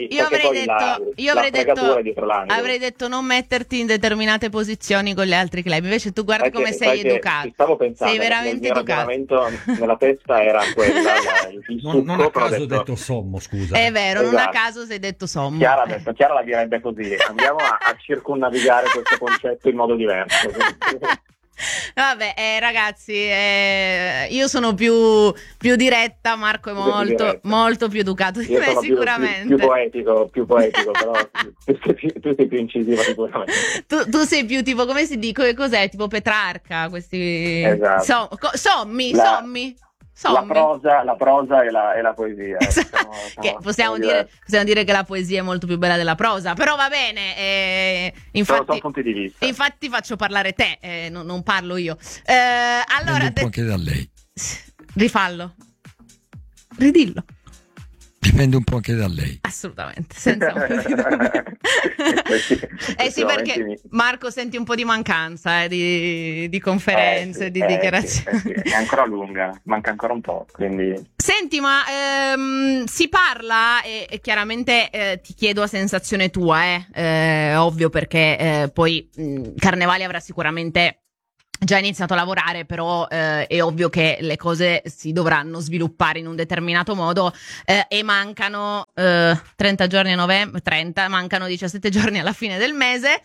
avrei detto non metterti in determinate posizioni con gli altri club. Invece tu guarda come sei educato. Stavo pensando, sei veramente educato. Nella testa era quella. Non a caso ho detto sommo, scusa. È vero, non a caso sei detto sommo. Chiara la direbbe così. Andiamo a circonnavigare questo concetto in modo diverso. Vabbè, ragazzi, io sono più diretta, Marco è molto più educato di me, sicuramente. Più poetico, però tu sei più incisiva sicuramente. Tu sei più tipo, come si dice, cos'è? Tipo Petrarca, questi. Esatto. Sommi. La prosa e la poesia. Possiamo dire che la poesia è molto più bella della prosa, però va bene. Infatti, sono punti di vista. Infatti faccio parlare te, non parlo io. Allora, un po' anche da lei. Rifallo. Ridillo. Dipende un po' anche da lei. Assolutamente, senza sì, perché Marco senti un po' di mancanza di conferenze, di dichiarazioni. Sì. È ancora lunga, manca ancora un po', quindi... Senti, ma si parla, e chiaramente ti chiedo a sensazione tua, ovvio, perché poi Carnevali avrà sicuramente già iniziato a lavorare, però è ovvio che le cose si dovranno sviluppare in un determinato modo, e mancano 30 giorni a novembre, mancano 17 giorni alla fine del mese.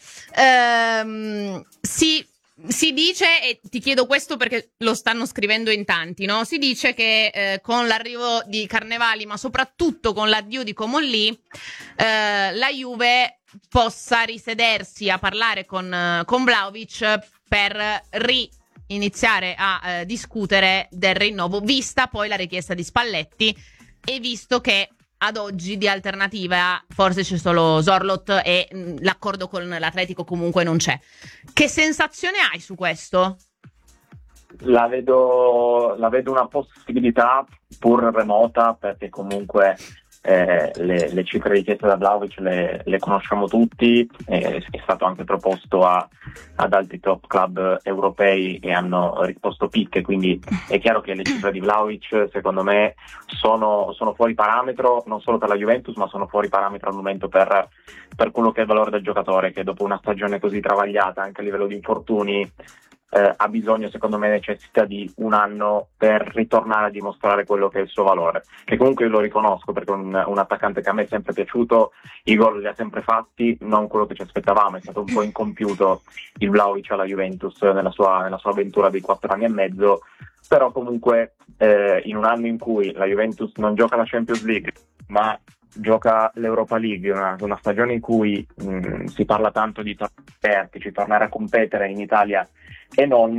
Si dice, e ti chiedo questo perché lo stanno scrivendo in tanti, no? Si dice che con l'arrivo di Carnevali, ma soprattutto con l'addio di Coman Lee, la Juve possa risedersi a parlare con Vlahovic per iniziare a discutere del rinnovo, vista poi la richiesta di Spalletti e visto che ad oggi di alternativa forse c'è solo Zorlot e l'accordo con l'Atletico comunque non c'è. Che sensazione hai su questo? La vedo una possibilità pur remota, perché comunque le cifre richieste da Vlahovic le conosciamo tutti, è stato anche proposto ad altri top club europei e hanno risposto picche, quindi è chiaro che le cifre di Vlahovic secondo me sono fuori parametro, non solo per la Juventus, ma sono fuori parametro al momento per quello che è il valore del giocatore, che dopo una stagione così travagliata anche a livello di infortuni ha bisogno, secondo me necessita di un anno per ritornare a dimostrare quello che è il suo valore, che comunque io lo riconosco, perché è un attaccante che a me è sempre piaciuto, i gol li ha sempre fatti, non quello che ci aspettavamo, è stato un po' incompiuto il Vlahovic alla Juventus nella sua avventura dei 4 anni e mezzo, però comunque in un anno in cui la Juventus non gioca la Champions League ma gioca l'Europa League, una stagione in cui si parla tanto di tornare a competere in Italia e non,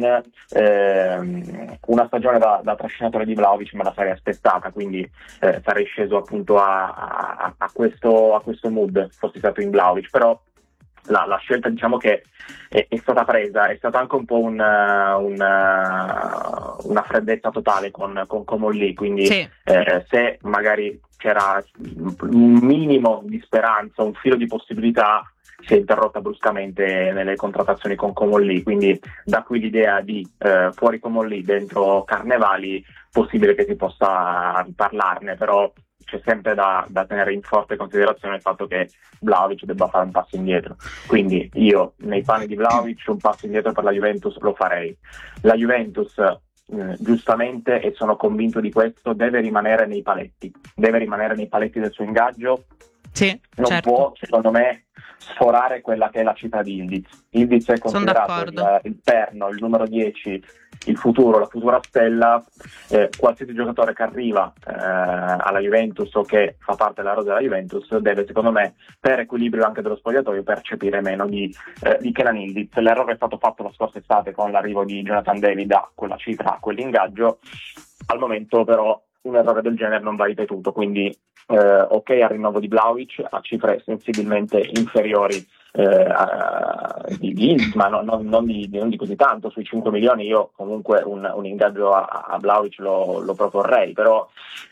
una stagione da trascinatore di Vlahovic me la sarei aspettata, quindi sarei sceso appunto a questo mood, fossi stato in Vlahovic, però la scelta, diciamo, che è stata presa, è stata anche un po' una freddezza totale con Coman Lee, quindi sì. Se magari c'era un minimo di speranza, un filo di possibilità, si è interrotta bruscamente nelle contrattazioni con Coman Lee, quindi da qui l'idea di fuori Coman Lee, dentro Carnevali, possibile che si possa parlarne, però c'è sempre da tenere in forte considerazione il fatto che Vlahovic debba fare un passo indietro, quindi io nei panni di Vlahovic un passo indietro per la Juventus lo farei. La Juventus giustamente, e sono convinto di questo, deve rimanere nei paletti del suo ingaggio, sì, non certo. Può, secondo me, sforare quella che è la cifra di Ildiz. Ildiz è considerato il perno, il numero 10, il futuro, la futura stella. Qualsiasi giocatore che arriva alla Juventus o che fa parte della rosa della Juventus deve, secondo me, per equilibrio anche dello spogliatoio, percepire meno di Kenan Ildiz. L'errore è stato fatto la scorsa estate con l'arrivo di Jonathan David a quella cifra, a quell'ingaggio. Al momento però un errore del genere non va ripetuto, quindi ok al rinnovo di Vlahovic a cifre sensibilmente inferiori di Ildiz, ma non di così tanto. Sui 5 milioni io comunque un ingaggio a Vlahovic lo proporrei, però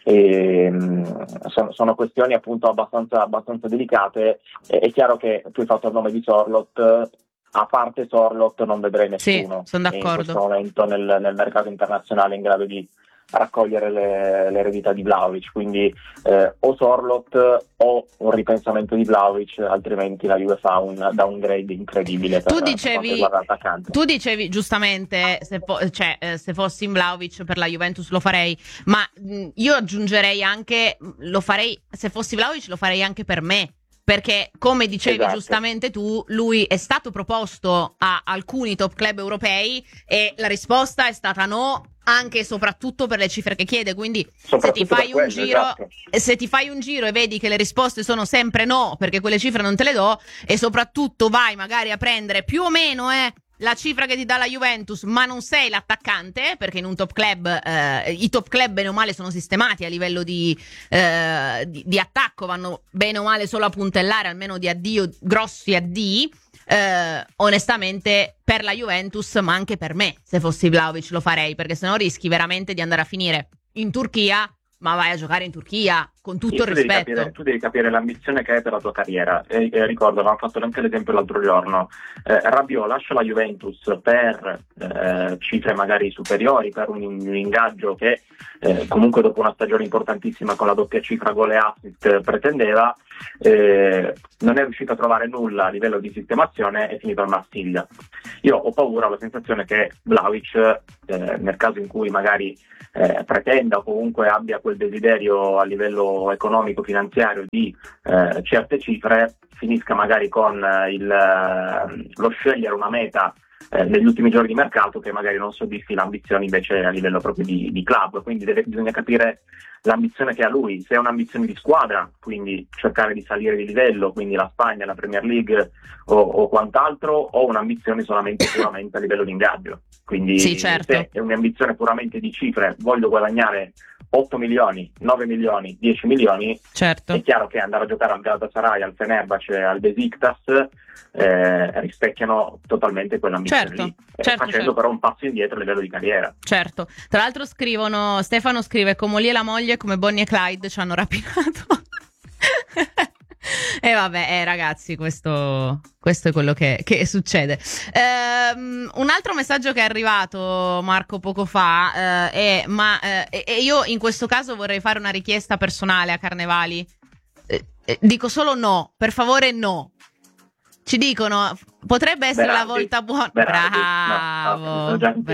sono questioni appunto abbastanza delicate. È chiaro che tu hai fatto il nome di Zorlot. A parte Zorlot non vedrei nessuno in questo momento nel mercato internazionale in grado di raccogliere l'eredità di Vlahovic, quindi o Zorlot o un ripensamento di Vlahovic, altrimenti la Juve fa un downgrade incredibile per quanto riguarda l'attaccante. Tu dicevi giustamente se fossi in Vlahovic per la Juventus lo farei, ma io aggiungerei anche se fossi Vlahovic lo farei anche per me. Perché, come dicevi giustamente tu, lui è stato proposto a alcuni top club europei e la risposta è stata no, anche e soprattutto per le cifre che chiede. Quindi se ti fai un giro e vedi che le risposte sono sempre no, perché quelle cifre non te le do, e soprattutto vai magari a prendere più o meno la cifra che ti dà la Juventus, ma non sei l'attaccante, perché in un top club i top club bene o male sono sistemati a livello di attacco, vanno bene o male solo a puntellare, almeno di addio, grossi addii. Onestamente per la Juventus, ma anche per me, se fossi Vlahovic lo farei, perché sennò rischi veramente di andare a finire in Turchia ma vai a giocare in Turchia, con tutto il Tu devi rispetto. tu devi capire l'ambizione che hai per la tua carriera. Ricordo, avevamo fatto anche l'esempio l'altro giorno, Rabiot lascia la Juventus per cifre magari superiori, per un ingaggio che comunque dopo una stagione importantissima con la doppia cifra gol e assist pretendeva, non è riuscito a trovare nulla a livello di sistemazione, è finito al Marsiglia. Io ho paura, ho la sensazione che Vlahovic, nel caso in cui magari pretenda o comunque abbia quel desiderio a livello economico finanziario di certe cifre, finisca magari con lo scegliere una meta negli ultimi giorni di mercato che magari non soddisfi l'ambizione invece a livello proprio di club. Quindi bisogna capire l'ambizione che ha lui, se è un'ambizione di squadra, quindi cercare di salire di livello, quindi la Spagna, la Premier League o quant'altro, o un'ambizione puramente a livello di ingaggio. Quindi sì, certo. Se è un'ambizione puramente di cifre, voglio guadagnare 8 milioni, 9 milioni, 10 milioni, certo. È chiaro che andare a giocare al Galatasaray, al Fenerbahce, al Besiktas rispecchiano totalmente quell'ambizione Certo, lì, certo, facendo certo. però un passo indietro a livello di carriera. Certo, tra l'altro Stefano scrive: Comolli e la moglie come Bonnie e Clyde ci hanno rapinato. E vabbè, ragazzi, questo è quello che succede. Un altro messaggio che è arrivato, Marco, poco fa, è io in questo caso vorrei fare una richiesta personale a Carnevali. Dico solo no, per favore no. Ci dicono, potrebbe essere la volta buona. Bravo.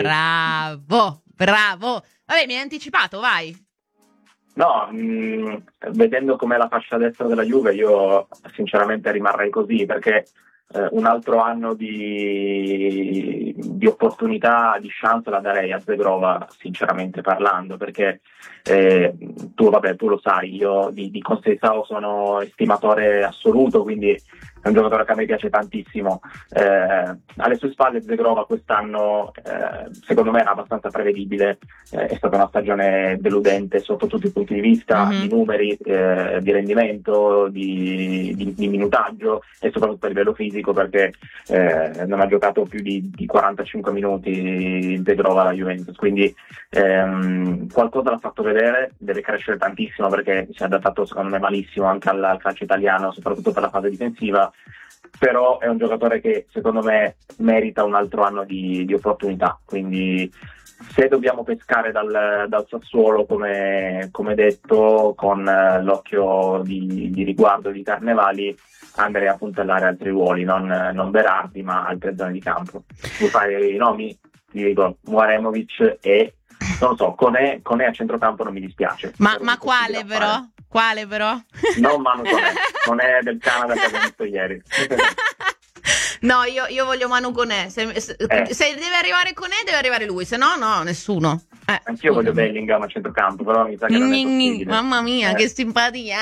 Vabbè, mi hai anticipato, vai. No, vedendo com'è la fascia destra della Juve, io sinceramente rimarrei così, perché un altro anno di opportunità, di chance la darei a Zegrova, sinceramente parlando, perché tu lo sai, io di Conceição sono estimatore assoluto, quindi è un giocatore che a me piace tantissimo. Alle sue spalle Zegrova quest'anno secondo me era abbastanza prevedibile, è stata una stagione deludente sotto tutti i punti di vista, di numeri, di rendimento, di minutaggio e soprattutto a livello fisico, perché non ha giocato più di 45 minuti Zegrova alla Juventus, quindi qualcosa l'ha fatto vedere, deve crescere tantissimo perché si è adattato secondo me malissimo anche al calcio italiano, soprattutto per la fase difensiva, però è un giocatore che secondo me merita un altro anno di opportunità, quindi se dobbiamo pescare dal Sassuolo come detto, con l'occhio di riguardo di Carnevali, andrei a puntellare altri ruoli, non Berardi ma altre zone di campo. Tu fai i nomi, ti dico Mouaremovic e non lo so, Koné a centrocampo non mi dispiace. Ma quale però? Quale però? Non Manu Koné del Canada che abbiamo visto ieri. No, io voglio Manu Koné. Se deve arrivare Koné, deve arrivare lui, se no nessuno. Anch'io voglio Bellingham a centrocampo, però mi sa che non è possibile. Mamma mia, che simpatia.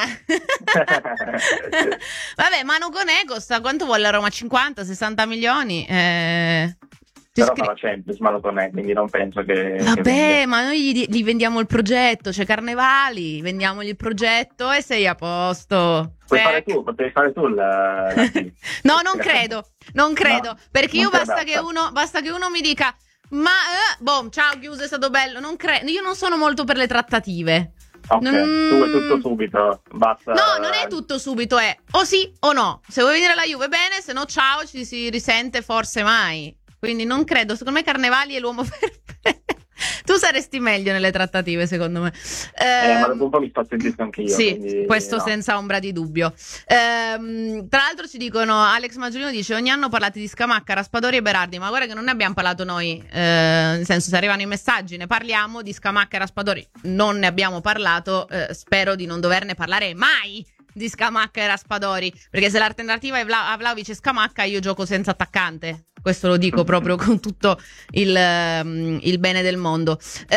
Vabbè, Manu Koné costa quanto vuole la Roma? 50-60 milioni? Però fa la Champions, Manu Koné, quindi non penso che... Vabbè, ma noi gli vendiamo il progetto, c'è Carnevali, vendiamogli il progetto e sei a posto. Potevi fare tu No, non credo, No, perché io non basta che uno mi dica ciao, chiuso, è stato bello, non credo, io non sono molto per le trattative. Ok, tu vuoi tutto subito, basta. No, non è tutto subito, è o sì o no. Se vuoi venire alla Juve bene, se no ciao, ci si risente forse mai. Quindi non credo, secondo me Carnevali è l'uomo perfetto. Tu saresti meglio nelle trattative, secondo me. Ma dopo un po' mi spazzettisco anche io. Sì, quindi, questo no. senza ombra di dubbio. Tra l'altro ci dicono, Alex Maggiolino dice, ogni anno parlate di Scamacca, Raspadori e Berardi, ma guarda che non ne abbiamo parlato noi, nel senso, se arrivano i messaggi ne parliamo, di Scamacca e Raspadori non ne abbiamo parlato, spero di non doverne parlare mai di Scamacca e Raspadori, perché se l'alternativa è a Vlahovic e Scamacca, io gioco senza attaccante. Questo lo dico proprio con tutto il bene del mondo.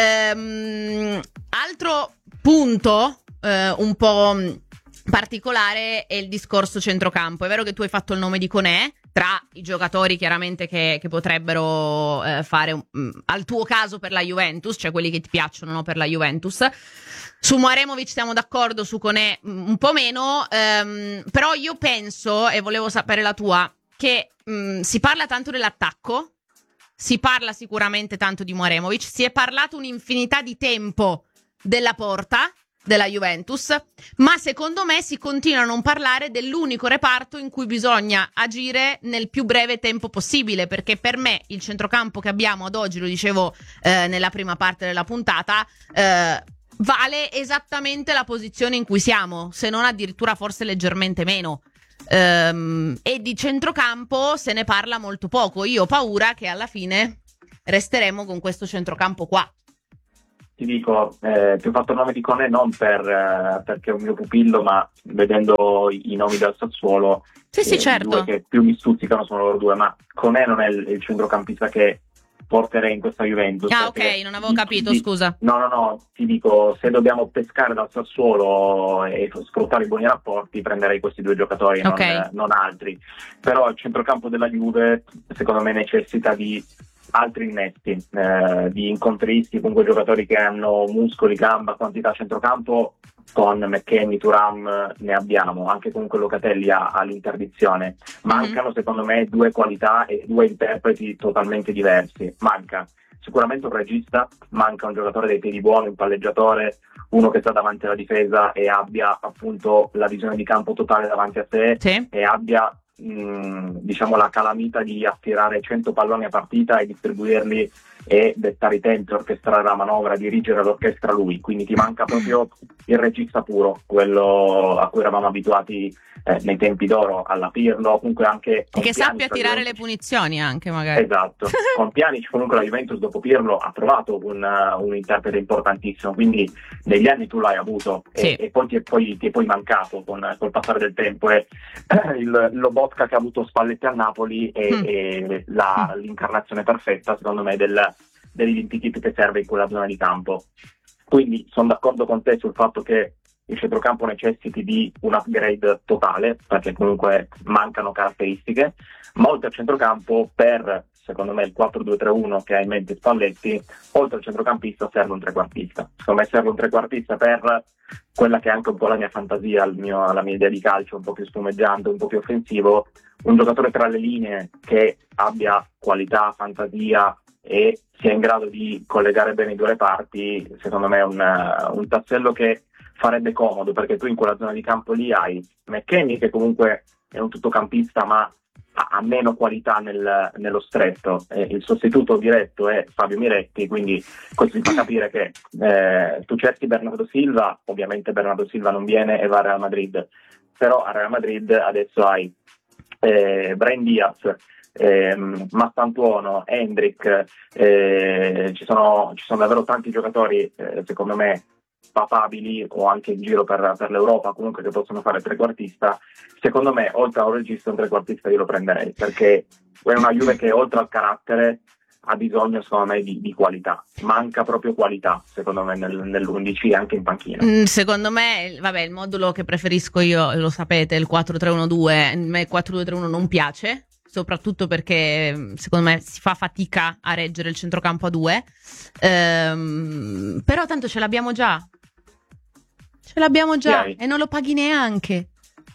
Altro punto un po' particolare è il discorso centrocampo. È vero che tu hai fatto il nome di Koné tra i giocatori chiaramente che potrebbero fare al tuo caso per la Juventus, cioè quelli che ti piacciono, no, per la Juventus. Su Mouaremovic siamo d'accordo, su Koné un po' meno, però io penso, e volevo sapere la tua, che si parla tanto dell'attacco, si parla sicuramente tanto di Mouaremovic, si è parlato un'infinità di tempo della porta, della Juventus, ma secondo me si continua a non parlare dell'unico reparto in cui bisogna agire nel più breve tempo possibile, perché per me il centrocampo che abbiamo ad oggi, lo dicevo nella prima parte della puntata, vale esattamente la posizione in cui siamo, se non addirittura forse leggermente meno. E di centrocampo se ne parla molto poco. Io ho paura che alla fine resteremo con questo centrocampo qua. Ti dico, ti ho fatto il nome di Koné non perché è un mio pupillo, ma vedendo i nomi del Sassuolo, sì, certo. I due che più mi stuzzicano sono loro due, ma Koné non è il centrocampista che porterei in questa Juventus. Ah, ok, non avevo capito, scusa. No, ti dico, se dobbiamo pescare dal Sassuolo e sfruttare i buoni rapporti, prenderei questi due giocatori, okay, non altri. Però il centrocampo della Juve, secondo me, necessita di altri innesti, di incontristi, comunque giocatori che hanno muscoli, gamba, quantità a centrocampo. Con McKennie, Thuram ne abbiamo, anche comunque Locatelli ha l'interdizione. Mancano secondo me due qualità e due interpreti totalmente diversi. Manca sicuramente un regista, manca un giocatore dei piedi buoni, un palleggiatore, uno che sta davanti alla difesa e abbia appunto la visione di campo totale davanti a sé, sì, e abbia diciamo la calamita di attirare 100 palloni a partita e distribuirli e dettare i tempi, orchestrare la manovra, dirigere l'orchestra lui. Quindi ti manca proprio il regista puro, quello a cui eravamo abituati nei tempi d'oro, alla Pirlo, comunque anche e che sappia tirare le punizioni anche magari. Esatto. Con Pjanic comunque la Juventus dopo Pirlo ha trovato un interprete importantissimo, quindi negli anni tu l'hai avuto, sì, e poi ti è poi mancato col passare del tempo, e lo Botka che ha avuto Spalletti a Napoli è l'incarnazione perfetta secondo me dell'identikit che serve in quella zona di campo. Quindi sono d'accordo con te sul fatto che il centrocampo necessiti di un upgrade totale, perché comunque mancano caratteristiche, ma oltre al centrocampo, per secondo me il 4-2-3-1 che ha in mente Spalletti, oltre al centrocampista serve un trequartista. Secondo me serve un trequartista per quella che è anche un po' la mia fantasia, la mia idea di calcio, un po' più spumeggiante, un po' più offensivo, un giocatore tra le linee che abbia qualità, fantasia e sia in grado di collegare bene i due reparti. Secondo me è un tassello che farebbe comodo, perché tu in quella zona di campo lì hai McKennie che comunque è un tuttocampista ma ha meno qualità nello stretto, il sostituto diretto è Fabio Miretti, quindi questo ti fa capire che tu cerchi Bernardo Silva, ovviamente Bernardo Silva non viene e va a Real Madrid, però a Real Madrid adesso hai Brahim Diaz, Mastantuono, Hendrick, ci sono davvero tanti giocatori secondo me papabili o anche in giro per l'Europa comunque che possono fare trequartista. Secondo me oltre a un regista un trequartista io lo prenderei, perché è una Juve che oltre al carattere ha bisogno secondo me di qualità, manca proprio qualità secondo me nell'11 e anche in panchina. Secondo me vabbè, il modulo che preferisco io lo sapete, il 4-3-1-2, a me il 4-2-3-1 non piace, soprattutto perché secondo me si fa fatica a reggere il centrocampo a due, però tanto ce l'abbiamo già e non lo paghi neanche.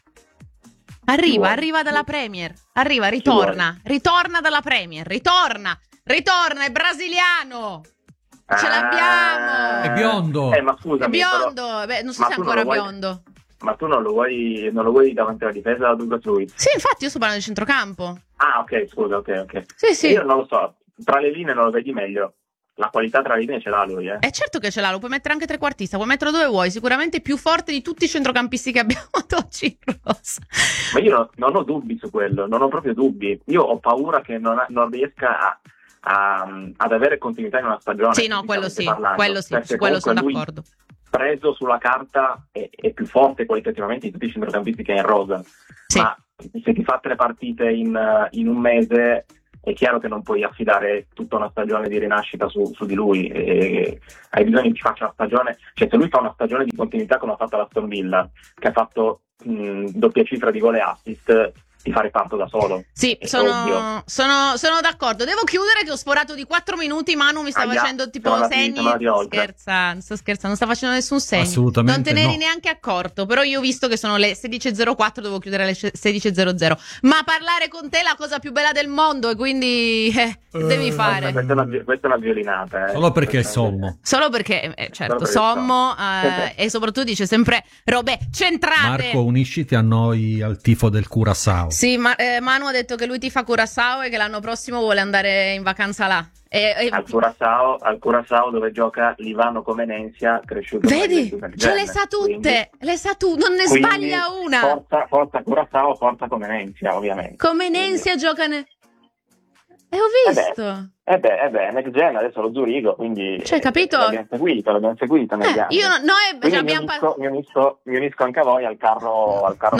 Arriva dalla Premier, ritorna dalla Premier, ritorna, è brasiliano, ce l'abbiamo, è biondo, ma scusami, è biondo, beh, non so se è ancora biondo. Ma tu non lo vuoi davanti alla difesa da Douglas Luiz? Sì, infatti io sto parlando di centrocampo. Ah, ok, scusa, ok. Sì. Io non lo so, tra le linee non lo vedi meglio. La qualità tra le linee ce l'ha lui, È certo che ce l'ha, lo puoi mettere anche trequartista, puoi metterlo dove vuoi, sicuramente più forte di tutti i centrocampisti che abbiamo ad oggi in rosa. Ma io non ho dubbi su quello, non ho proprio dubbi. Io ho paura che non riesca ad avere continuità in una stagione. Sì, no, quello sì, su quello sono d'accordo. Preso sulla carta è più forte qualitativamente di tutti i centrocampisti che è in rosa, sì. Ma se ti fa 3 partite in un mese è chiaro che non puoi affidare tutta una stagione di rinascita su di lui, hai bisogno che faccia una stagione, cioè se lui fa una stagione di continuità come ha fatto l'Aston Villa, che ha fatto doppia cifra di gol e assist, ti fa riparto da solo. Sì, È sono d'accordo. Devo chiudere che ho sforato di 4 minuti. Manu mi sta facendo tipo segni. Sto scherzando, non sta facendo nessun segno. Assolutamente non te ne eri no. neanche accorto. Però io ho visto che sono le 16.04, devo chiudere alle 16.00. Ma parlare con te è la cosa più bella del mondo, e quindi devi fare. Questa è una violinata. Solo perché è sommo. Solo perché, certo, Solo perché sommo e soprattutto dice sempre robe centrate. Marco, unisciti a noi al tifo del Curaçao. Sì, Manu ha detto che lui tifa Curaçao e che l'anno prossimo vuole andare in vacanza là. Al Curaçao dove gioca Livano Comenensia, cresciuto. Vedi? Ce le sa tutte, non ne sbaglia una. Forza Curaçao, forza Comenensia, ovviamente. Comenensia gioca ho visto. Next Gen adesso lo Zurigo, quindi cioè, capito? l'abbiamo seguito negli anni. Noi Quindi abbiamo mi unisco anche a voi al carro